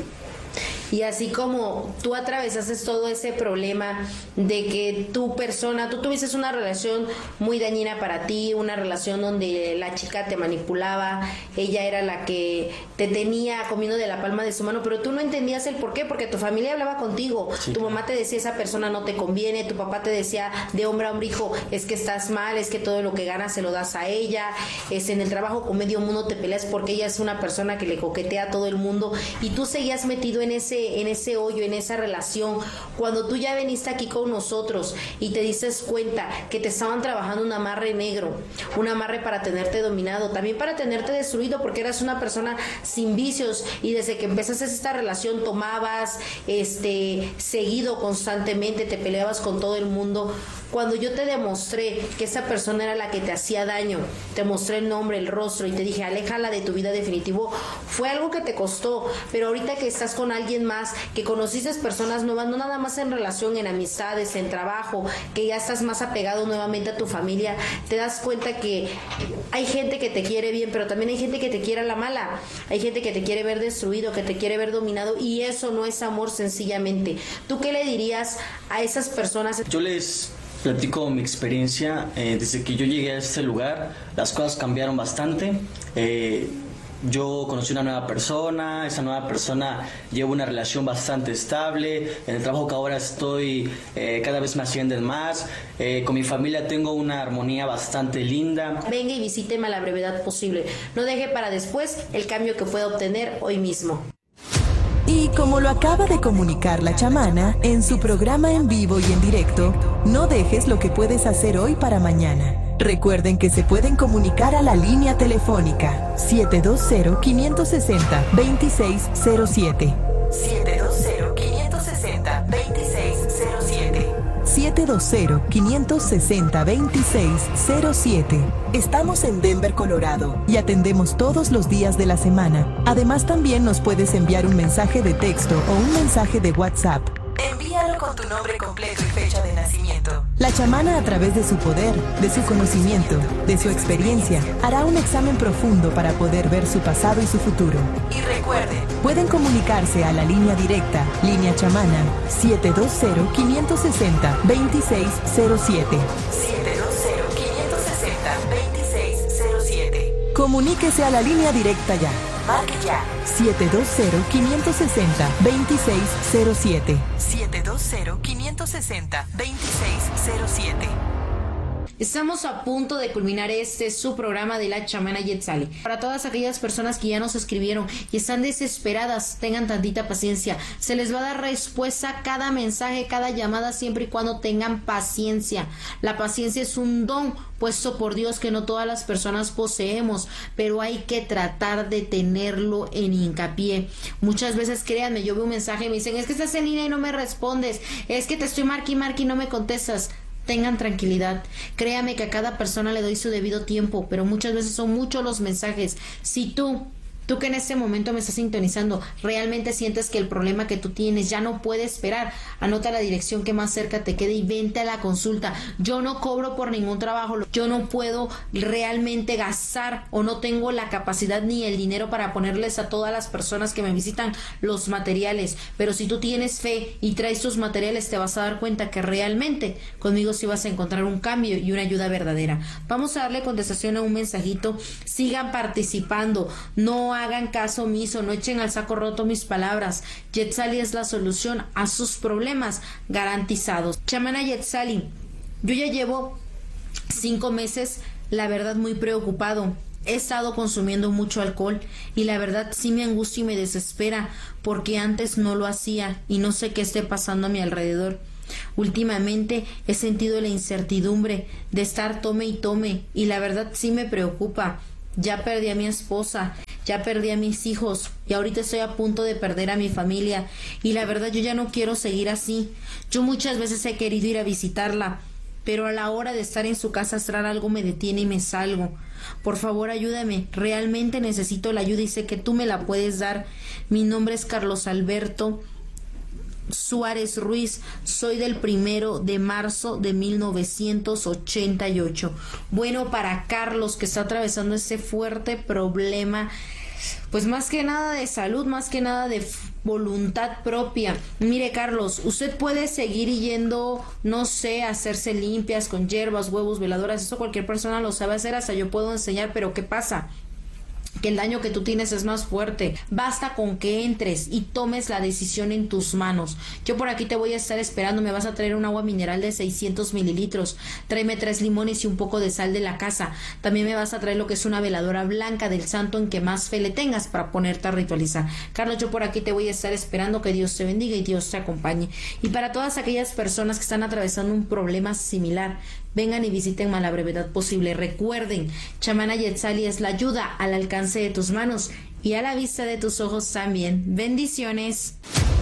Speaker 11: Y así como tú atravesaste todo ese problema de que tu persona, tú tuviste una relación muy dañina para ti, una relación donde la chica te manipulaba, ella era la que te tenía comiendo de la palma de su mano, pero tú no entendías el por qué, porque tu familia hablaba contigo, sí, tu mamá te decía, esa persona no te conviene, tu papá te decía de hombre a hombre, hijo, es que estás mal, es que todo lo que ganas se lo das a ella, es en el trabajo con medio mundo te peleas porque ella es una persona que le coquetea a todo el mundo, y tú seguías metido en ese en ese hoyo, en esa relación. Cuando tú ya veniste aquí con nosotros y te diste cuenta que te estaban trabajando un amarre negro, un amarre para tenerte dominado, también para tenerte destruido, porque eras una persona sin vicios, y desde que empezaste esta relación tomabas este seguido, constantemente te peleabas con todo el mundo. Cuando yo te demostré que esa persona era la que te hacía daño, te mostré el nombre, el rostro, y te dije, aléjala de tu vida definitivo, fue algo que te costó, pero ahorita que estás con alguien más, que conociste personas nuevas, no nada más en relación, en amistades, en trabajo, que ya estás más apegado nuevamente a tu familia, te das cuenta que hay gente que te quiere bien, pero también hay gente que te quiere a la mala, hay gente que te quiere ver destruido, que te quiere ver dominado, y eso no es amor, sencillamente. ¿Tú qué le dirías a esas personas?
Speaker 15: Yo les platico mi experiencia. Eh, desde que yo llegué a este lugar, las cosas cambiaron bastante. Eh, yo conocí una nueva persona, esa nueva persona lleva una relación bastante estable, en el trabajo que ahora estoy eh, cada vez me ascienden más, eh, con mi familia tengo una armonía bastante linda.
Speaker 11: Venga y visíteme a la brevedad posible, no deje para después el cambio que pueda obtener hoy mismo.
Speaker 12: Y como lo acaba de comunicar la chamana en su programa en vivo y en directo, no dejes lo que puedes hacer hoy para mañana. Recuerden que se pueden comunicar a la línea telefónica siete dos cero, cinco seis cero, dos seis cero siete. siete dos cero, cinco seis cero, dos seis cero siete. siete dos cero, cinco seis cero, dos seis cero siete. Estamos en Denver, Colorado, y atendemos todos los días de la semana. Además, también nos puedes enviar un mensaje de texto o un mensaje de WhatsApp. Envíalo con tu nombre completo y fecha de nacimiento. La chamana, a través de su poder, de su conocimiento, de su experiencia, hará un examen profundo para poder ver su pasado y su futuro. Y recuerden, pueden comunicarse a la línea directa, línea chamana, siete dos cero, cinco seis cero, dos seis cero siete. siete dos cero, cinco seis cero, dos seis cero siete. Comuníquese a la línea directa ya. Marque ya. siete dos cero, cinco seis cero, dos seis cero siete. siete dos cero, cinco seis cero, dos seis cero siete.
Speaker 11: Estamos a punto de culminar este su programa de la chamana Yetzali. Para todas aquellas personas que ya nos escribieron y están desesperadas, tengan tantita paciencia. Se les va a dar respuesta a cada mensaje, cada llamada, siempre y cuando tengan paciencia. La paciencia es un don puesto por Dios que no todas las personas poseemos, pero hay que tratar de tenerlo en hincapié. Muchas veces, créanme, yo veo un mensaje y me dicen, es que estás en línea y no me respondes, es que te estoy marque y marque y no me contestas. Tengan tranquilidad, créame que a cada persona le doy su debido tiempo, pero muchas veces son muchos los mensajes. Si tú Tú que en este momento me estás sintonizando, ¿realmente sientes que el problema que tú tienes ya no puede esperar? Anota la dirección que más cerca te quede y vente a la consulta. Yo no cobro por ningún trabajo, yo no puedo realmente gastar o no tengo la capacidad ni el dinero para ponerles a todas las personas que me visitan los materiales, pero si tú tienes fe y traes tus materiales te vas a dar cuenta que realmente conmigo sí vas a encontrar un cambio y una ayuda verdadera. Vamos a darle contestación a un mensajito. Sigan participando, no hagan caso omiso, no echen al saco roto mis palabras. Yetzali es la solución a sus problemas garantizados. Chamana Yetzali, yo ya llevo cinco meses, la verdad, muy preocupado. He estado consumiendo mucho alcohol y la verdad sí me angustia y me desespera porque antes no lo hacía y no sé qué esté pasando a mi alrededor. Últimamente he sentido la incertidumbre de estar tome y tome y la verdad sí me preocupa. Ya perdí a mi esposa, ya perdí a mis hijos y ahorita estoy a punto de perder a mi familia y la verdad yo ya no quiero seguir así. Yo muchas veces he querido ir a visitarla, pero a la hora de estar en su casa astral algo me detiene y me salgo. Por favor, ayúdame, realmente necesito la ayuda y sé que tú me la puedes dar. Mi nombre es Carlos Alberto Suárez Ruiz, soy del primero de marzo de mil novecientos ochenta y ocho. Bueno, para Carlos, que está atravesando ese fuerte problema, pues más que nada de salud, más que nada de voluntad propia. Mire, Carlos, usted puede seguir yendo, no sé, a hacerse limpias con hierbas, huevos, veladoras, eso cualquier persona lo sabe hacer, hasta yo puedo enseñar, pero ¿qué pasa? Que el daño que tú tienes es más fuerte. Basta con que entres y tomes la decisión en tus manos. Yo por aquí te voy a estar esperando. Me vas a traer un agua mineral de seiscientos mililitros. Tráeme tres limones y un poco de sal de la casa. También me vas a traer lo que es una veladora blanca del santo en que más fe le tengas para ponerte a ritualizar. Carlos, yo por aquí te voy a estar esperando. Que Dios te bendiga y Dios te acompañe. Y para todas aquellas personas que están atravesando un problema similar, vengan y visiten a la brevedad posible. Recuerden, Chamana Yetzali es la ayuda al alcance de tus manos y a la vista de tus ojos también. Bendiciones.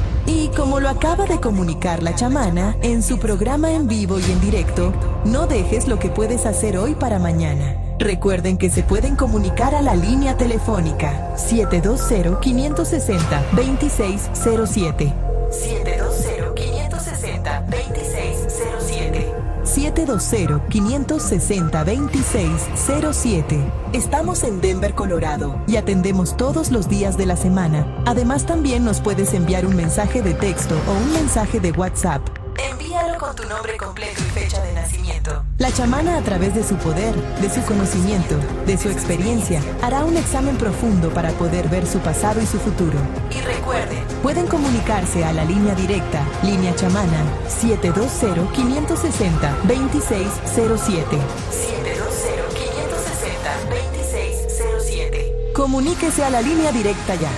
Speaker 12: Y como lo acaba de comunicar la chamana en su programa en vivo y en directo, no dejes lo que puedes hacer hoy para mañana. Recuerden que se pueden comunicar a la línea telefónica siete dos cero, cinco seis cero, dos seis cero siete. siete dos cero, cinco seis cero, dos seis cero siete. siete dos cero, cinco seis cero, dos seis cero siete. Estamos en Denver, Colorado y atendemos todos los días de la semana. Además, también nos puedes enviar un mensaje de texto o un mensaje de WhatsApp. Envíalo con tu nombre completo y fecha de nacimiento. La chamana, a través de su poder, de su conocimiento, de su experiencia, hará un examen profundo para poder ver su pasado y su futuro. Y recuerden, pueden comunicarse a la línea directa, línea chamana, siete dos cero, cinco seis cero, dos seis cero siete. siete dos cero, cinco seis cero, dos seis cero siete. Comuníquese a la línea directa ya.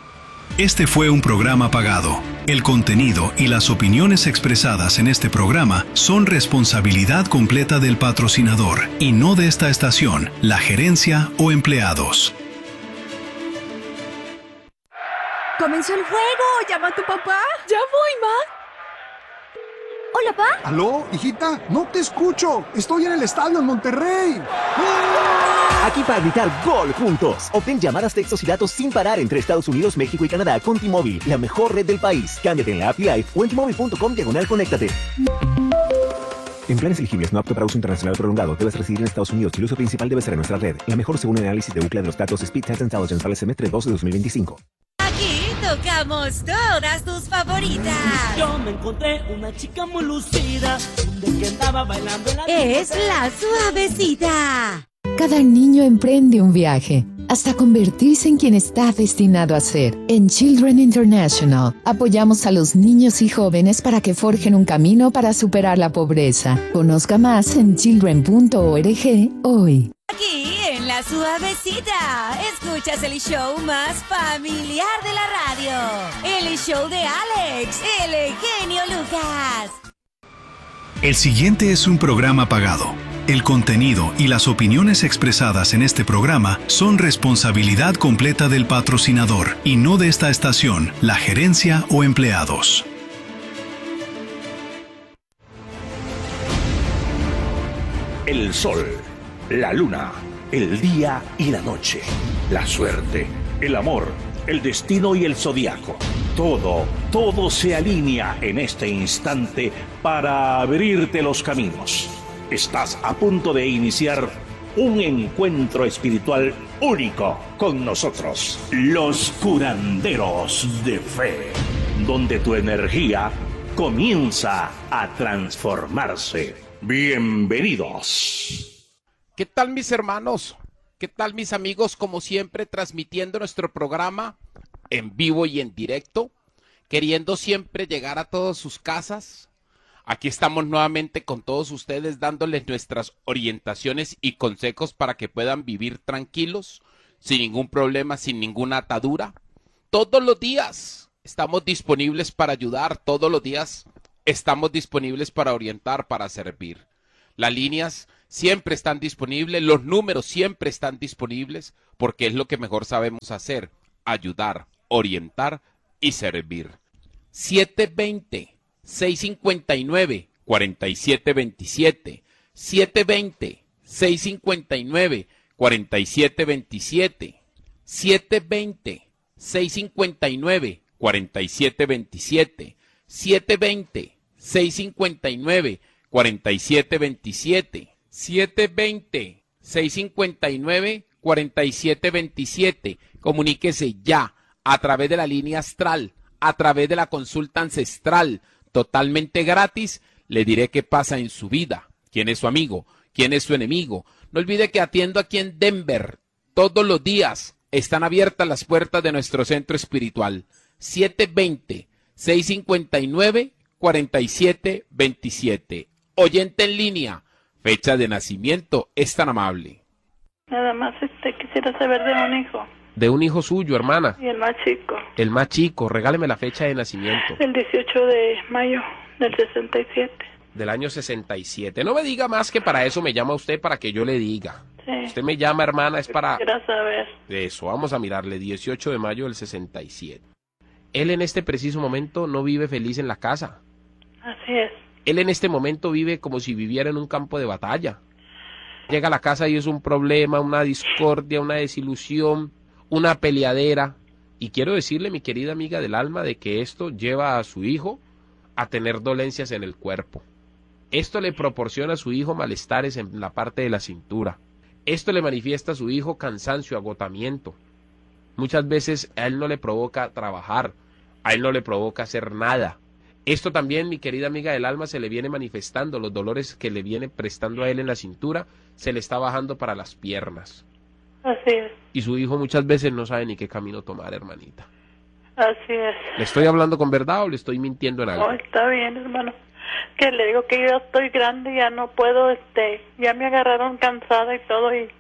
Speaker 3: Este fue un programa pagado. El contenido y las opiniones expresadas en este programa son responsabilidad completa del patrocinador y no de esta estación, la gerencia o empleados.
Speaker 16: ¡Comenzó el juego! ¡Llama a tu papá! ¡Ya voy, ma! ¿Hola, pa?
Speaker 17: ¿Aló, hijita? No te escucho. Estoy en el estadio en Monterrey.
Speaker 18: Aquí para gritar gol juntos. Obtén llamadas, textos y datos sin parar entre Estados Unidos, México y Canadá con T-Mobile, la mejor red del país. Cámbiate en la app T-Life o en T-Mobile punto com diagonal conéctate. En planes elegibles no apto para uso internacional prolongado, debes residir en Estados Unidos y el uso principal debe ser en nuestra red. La mejor según el análisis de Ookla de los datos Speed Test Intelligence para el semestre dos de dos mil veinticinco.
Speaker 7: Aquí tocamos todas tus favoritas.
Speaker 9: Yo me encontré una chica muy lucida, de que andaba bailando en la...
Speaker 7: Es la suavecita.
Speaker 19: Cada niño emprende un viaje hasta convertirse en quien está destinado a ser. En Children International apoyamos a los niños y jóvenes para que forjen un camino para superar la pobreza. Conozca más en children punto org hoy.
Speaker 7: Aquí en La Suavecita, escuchas el show más familiar de la radio. El show de Alex, el genio Lucas.
Speaker 3: El siguiente es un programa pagado. El contenido y las opiniones expresadas en este programa son responsabilidad completa del patrocinador y no de esta estación, la gerencia o empleados.
Speaker 20: El sol, la luna, el día y la noche, la suerte, el amor, el destino y el zodiaco. Todo, todo se alinea en este instante para abrirte los caminos. Estás a punto de iniciar un encuentro espiritual único con nosotros, los curanderos de fe, donde tu energía comienza a transformarse. Bienvenidos.
Speaker 21: ¿Qué tal, mis hermanos? ¿Qué tal, mis amigos? Como siempre, transmitiendo nuestro programa en vivo y en directo, queriendo siempre llegar a todas sus casas. Aquí estamos nuevamente con todos ustedes dándoles nuestras orientaciones y consejos para que puedan vivir tranquilos, sin ningún problema, sin ninguna atadura. Todos los días estamos disponibles para ayudar, todos los días estamos disponibles para orientar, para servir. Las líneas siempre están disponibles, los números siempre están disponibles, porque es lo que mejor sabemos hacer, ayudar, orientar y servir. siete dos cero, seis cinco nueve, cuatro siete dos siete, siete dos cero, seis cinco nueve, cuatro siete dos siete, siete dos cero, seis cinco nueve, cuatro siete dos siete, siete dos cero, seis cinco nueve, cuatro siete dos siete, siete dos cero, seis cinco nueve, cuatro siete dos siete. Comuníquese ya a través de la línea astral, a través de la consulta ancestral, totalmente gratis. Le diré qué pasa en su vida, quién es su amigo, quién es su enemigo. No olvide que atiendo aquí en Denver. Todos los días están abiertas las puertas de nuestro centro espiritual. siete dos cero, seis cinco nueve, cuatro siete dos siete. Oyente en línea, fecha de nacimiento, es tan amable.
Speaker 22: Nada más este quisiera saber de un hijo.
Speaker 21: De un hijo suyo, hermana.
Speaker 22: Y el más chico.
Speaker 21: El más chico, regáleme la fecha de nacimiento.
Speaker 22: El dieciocho de mayo del sesenta y siete.
Speaker 21: Del año sesenta y siete. No me diga más, que para eso me llama usted, para que yo le diga.
Speaker 22: Sí.
Speaker 21: Usted me llama, hermana, es para...
Speaker 22: Quisiera saber.
Speaker 21: Eso, vamos a mirarle, dieciocho de mayo del sesenta y siete. Él en este preciso momento no vive feliz en la casa.
Speaker 22: Así es.
Speaker 21: Él en este momento vive como si viviera en un campo de batalla. Llega a la casa y es un problema, una discordia, una desilusión, una peleadera. Y quiero decirle, mi querida amiga del alma, de que esto lleva a su hijo a tener dolencias en el cuerpo. Esto le proporciona a su hijo malestares en la parte de la cintura. Esto le manifiesta a su hijo cansancio, agotamiento. Muchas veces a él no le provoca trabajar, a él no le provoca hacer nada. Esto también, mi querida amiga del alma, se le viene manifestando, los dolores que le viene prestando a él en la cintura, se le está bajando para las piernas.
Speaker 22: Así es.
Speaker 21: Y su hijo muchas veces no sabe ni qué camino tomar, hermanita.
Speaker 22: Así es.
Speaker 21: ¿Le estoy hablando con verdad o le estoy mintiendo en algo?
Speaker 22: Oh, está bien, hermano. Que le digo que yo ya estoy grande, ya no puedo, este, ya me agarraron cansada y todo, y,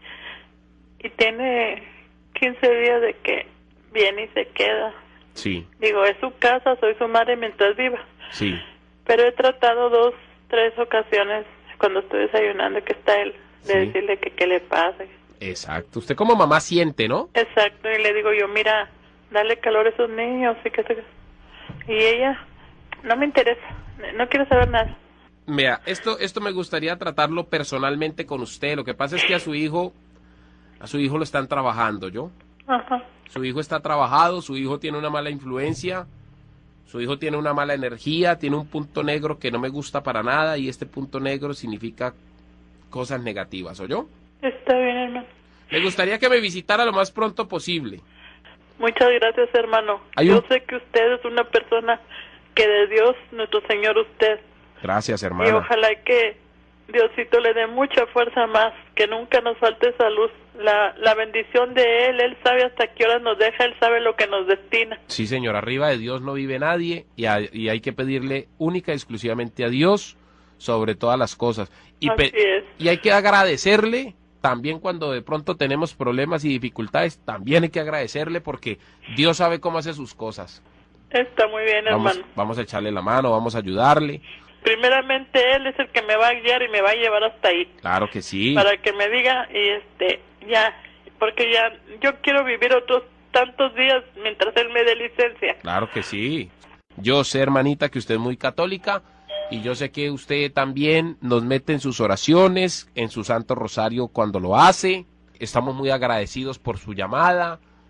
Speaker 22: y tiene quince días de que viene y se queda.
Speaker 21: Sí.
Speaker 22: Digo, es su casa, soy su madre mientras viva.
Speaker 21: Sí.
Speaker 22: Pero he tratado dos, tres ocasiones cuando estoy desayunando que está él, de
Speaker 21: Sí.
Speaker 22: decirle que qué le pasa.
Speaker 21: Exacto. Usted como mamá siente, ¿no?
Speaker 22: Exacto, y le digo yo, mira, dale calor a esos niños y que se... Y ella, no me interesa, no quiero saber nada.
Speaker 21: Mira, esto, esto me gustaría tratarlo personalmente con usted. Lo que pasa es que a su hijo, a su hijo lo están trabajando, ¿yo?
Speaker 22: Ajá.
Speaker 21: Su hijo está trabajado, su hijo tiene una mala influencia, su hijo tiene una mala energía, tiene un punto negro que no me gusta para nada, y este punto negro significa cosas negativas, ¿oyó?
Speaker 22: Está bien, hermano.
Speaker 21: Me gustaría que me visitara lo más pronto posible.
Speaker 22: Muchas gracias, hermano.
Speaker 21: Hay
Speaker 22: Yo
Speaker 21: un-
Speaker 22: sé que usted es una persona que de Dios, nuestro Señor, usted.
Speaker 21: Gracias,
Speaker 22: Y
Speaker 21: hermana.
Speaker 22: ojalá que Diosito le dé mucha fuerza más, que nunca nos falte salud. La, la bendición de Él, Él sabe hasta qué horas nos deja, Él sabe lo que nos destina.
Speaker 21: Sí, señor, arriba de Dios no vive nadie, y, hay- y hay que pedirle única y exclusivamente a Dios sobre todas las cosas. Y, pe-
Speaker 22: Así es.
Speaker 21: y hay que agradecerle también cuando de pronto tenemos problemas y dificultades, también hay que agradecerle, porque Dios sabe cómo hace sus cosas.
Speaker 22: Está muy bien,
Speaker 21: Vamos,
Speaker 22: hermano.
Speaker 21: vamos a echarle la mano, vamos a ayudarle.
Speaker 22: Primeramente Él es el que me va a guiar y me va a llevar hasta ahí.
Speaker 21: Claro que sí.
Speaker 22: Para que me diga, y este, ya, porque ya, yo quiero vivir otros tantos días mientras Él me dé licencia.
Speaker 21: Claro que sí. Yo sé, hermanita, que usted es muy católica, y yo sé que usted también nos mete en sus oraciones, en su Santo Rosario cuando lo hace. Estamos muy agradecidos por su llamada,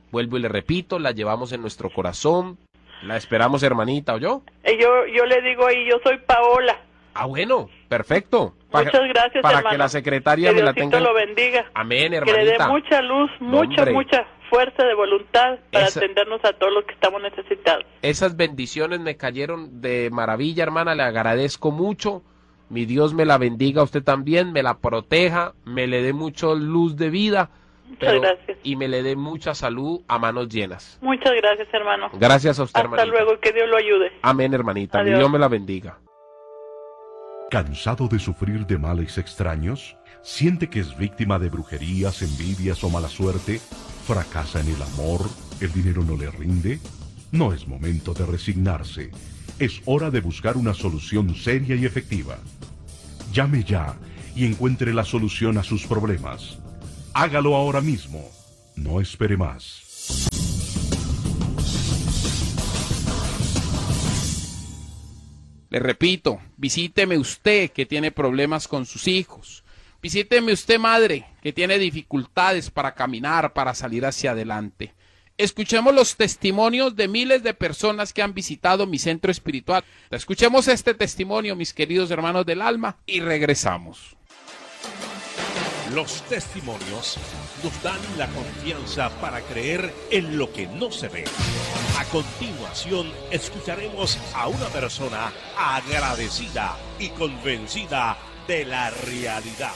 Speaker 21: vuelvo y le repito, la llevamos en nuestro corazón, la esperamos, hermanita, ¿o yo?
Speaker 22: Eh, yo, yo le digo ahí, yo soy Paola.
Speaker 21: Ah, bueno, perfecto. Pa-
Speaker 22: Muchas gracias,
Speaker 21: Para
Speaker 22: hermano.
Speaker 21: que la secretaria
Speaker 22: que
Speaker 21: me la
Speaker 22: Diosito
Speaker 21: tenga.
Speaker 22: lo bendiga.
Speaker 21: Amén,
Speaker 22: Que le dé
Speaker 21: hermanita.
Speaker 22: mucha luz, mucha,
Speaker 21: hombre.
Speaker 22: mucha fuerza de voluntad para
Speaker 21: Esa-
Speaker 22: atendernos a todos los que estamos necesitados.
Speaker 21: Esas bendiciones me cayeron de maravilla, hermana, le agradezco mucho. Mi Dios me la bendiga a usted también, me la proteja, me le dé mucha luz de vida.
Speaker 22: Muchas gracias.
Speaker 21: Y me le dé mucha salud a manos llenas.
Speaker 22: Muchas gracias, hermano.
Speaker 21: Gracias a usted,
Speaker 22: Hasta
Speaker 21: hermanita.
Speaker 22: luego y que Dios lo ayude.
Speaker 21: Amén, hermanita. Mi
Speaker 22: Adiós.
Speaker 21: Dios me la bendiga.
Speaker 10: ¿Cansado de sufrir de males extraños? ¿Siente que es víctima de brujerías, envidias o mala suerte? ¿Fracasa en el amor? ¿El dinero no le rinde? No es momento de resignarse. Es hora de buscar una solución seria y efectiva. Llame ya y encuentre la solución a sus problemas. Hágalo ahora mismo. No espere más.
Speaker 21: Le repito, visíteme usted que tiene problemas con sus hijos. Visíteme usted, madre, que tiene dificultades para caminar, para salir hacia adelante. Escuchemos los testimonios de miles de personas que han visitado mi centro espiritual. Escuchemos este testimonio, mis queridos hermanos del alma, y regresamos.
Speaker 20: Los testimonios nos dan la confianza para creer en lo que no se ve. A continuación, escucharemos a una persona agradecida y convencida de la realidad.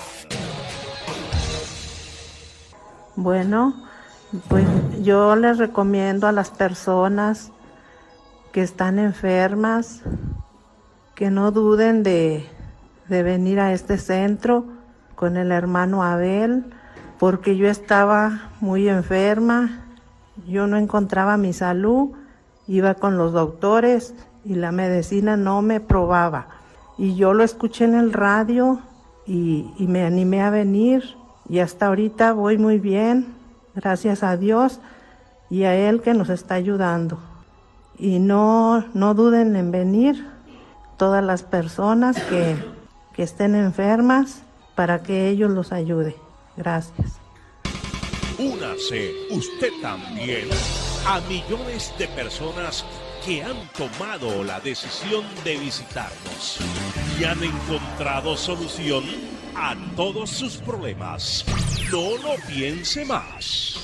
Speaker 1: Bueno, pues yo les recomiendo a las personas que están enfermas que no duden de, de venir a este centro con el hermano Abel, porque yo estaba muy enferma, yo no encontraba mi salud, iba con los doctores y la medicina no me probaba. Y yo lo escuché en el radio y, y me animé a venir y hasta ahorita voy muy bien, gracias a Dios y a Él que nos está ayudando. Y no, no duden en venir todas las personas que, que estén enfermas, para que ellos los ayude. Gracias.
Speaker 20: Únase usted también a millones de personas que han tomado la decisión de visitarnos y han encontrado solución a todos sus problemas. No lo piense más.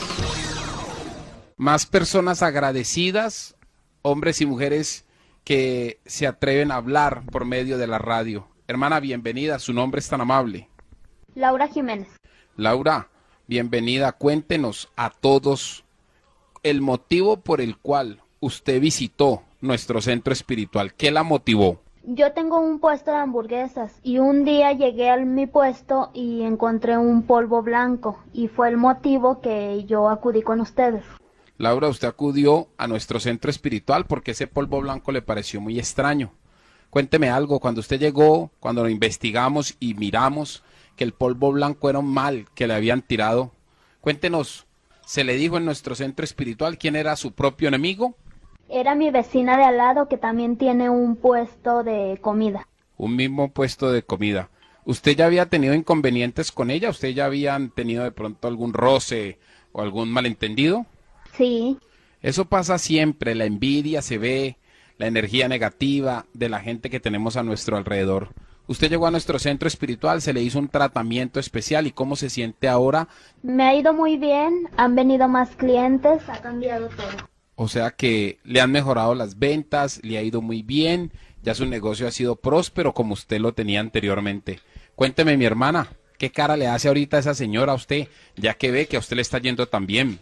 Speaker 21: Más personas agradecidas, hombres y mujeres que se atreven a hablar por medio de la radio. Hermana, bienvenida, su nombre es tan amable.
Speaker 2: Laura Jiménez.
Speaker 21: Laura, bienvenida, cuéntenos a todos el motivo por el cual usted visitó nuestro centro espiritual. ¿Qué la motivó?
Speaker 2: Yo tengo un puesto de hamburguesas y un día llegué a mi puesto y encontré un polvo blanco y fue el motivo que yo acudí con ustedes.
Speaker 21: Laura, usted acudió a nuestro centro espiritual porque ese polvo blanco le pareció muy extraño. Cuénteme algo, cuando usted llegó, cuando lo investigamos y miramos que el polvo blanco era un mal que le habían tirado, cuéntenos, ¿se le dijo en nuestro centro espiritual quién era su propio enemigo?
Speaker 2: Era mi vecina de al lado que también tiene un puesto de comida.
Speaker 21: Un mismo puesto de comida. ¿Usted ya había tenido inconvenientes con ella? ¿Usted ya habían tenido de pronto algún roce o algún malentendido?
Speaker 2: Sí.
Speaker 21: Eso pasa siempre, la envidia se ve, la energía negativa de la gente que tenemos a nuestro alrededor. Usted llegó a nuestro centro espiritual, se le hizo un tratamiento especial. ¿Y cómo se siente ahora?
Speaker 2: Me ha ido muy bien, han venido más clientes, ha cambiado todo.
Speaker 21: O sea que le han mejorado las ventas, le ha ido muy bien, ya su negocio ha sido próspero como usted lo tenía anteriormente. Cuénteme, mi hermana, ¿qué cara le hace ahorita esa señora a usted, ya que ve que a usted le está yendo tan bien?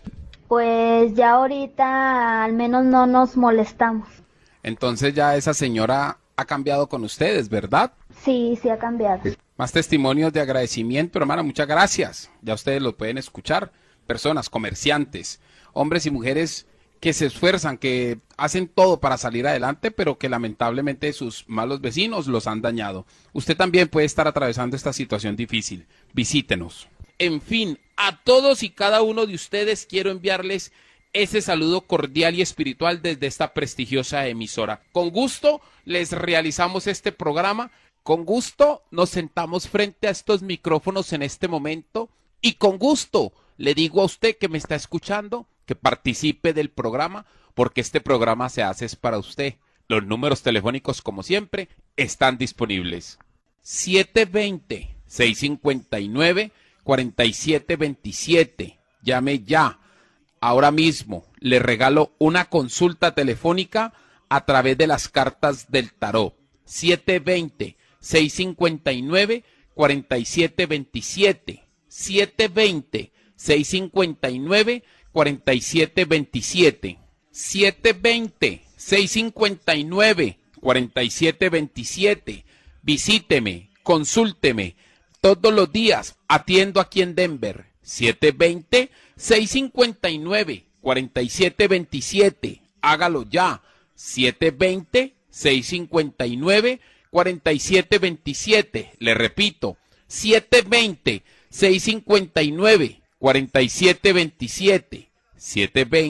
Speaker 2: Pues ya ahorita al menos no nos molestamos.
Speaker 21: Entonces ya esa señora ha cambiado con ustedes, ¿verdad?
Speaker 2: Sí, sí ha cambiado.
Speaker 21: Más testimonios de agradecimiento, hermana, muchas gracias. Ya ustedes lo pueden escuchar. Personas, comerciantes, hombres y mujeres que se esfuerzan, que hacen todo para salir adelante, pero que lamentablemente sus malos vecinos los han dañado. Usted también puede estar atravesando esta situación difícil. Visítenos. En fin, a todos y cada uno de ustedes quiero enviarles ese saludo cordial y espiritual desde esta prestigiosa emisora. Con gusto les realizamos este programa, con gusto nos sentamos frente a estos micrófonos en este momento y con gusto le digo a usted que me está escuchando que participe del programa, porque este programa se hace es para usted. Los números telefónicos, como siempre, están disponibles. siete dos cero, seis cinco nueve, cuatro siete dos siete. Llame ya. Ahora mismo le regalo una consulta telefónica a través de las cartas del tarot. siete dos cero, seis cinco nueve, cuatro siete dos siete. siete dos cero, seis cinco nueve, cuatro siete dos siete. siete dos cero, seis cinco nueve, cuatro siete dos siete. Visíteme, consúlteme. Todos los días atiendo aquí en Denver. siete dos cero, seis cinco nueve, cuatro siete dos siete. Hágalo ya. siete dos cero, seis cinco nueve, cuatro siete dos siete. Le repito, siete dos cero, seis cinco nueve, cuatro siete dos siete. siete dos cero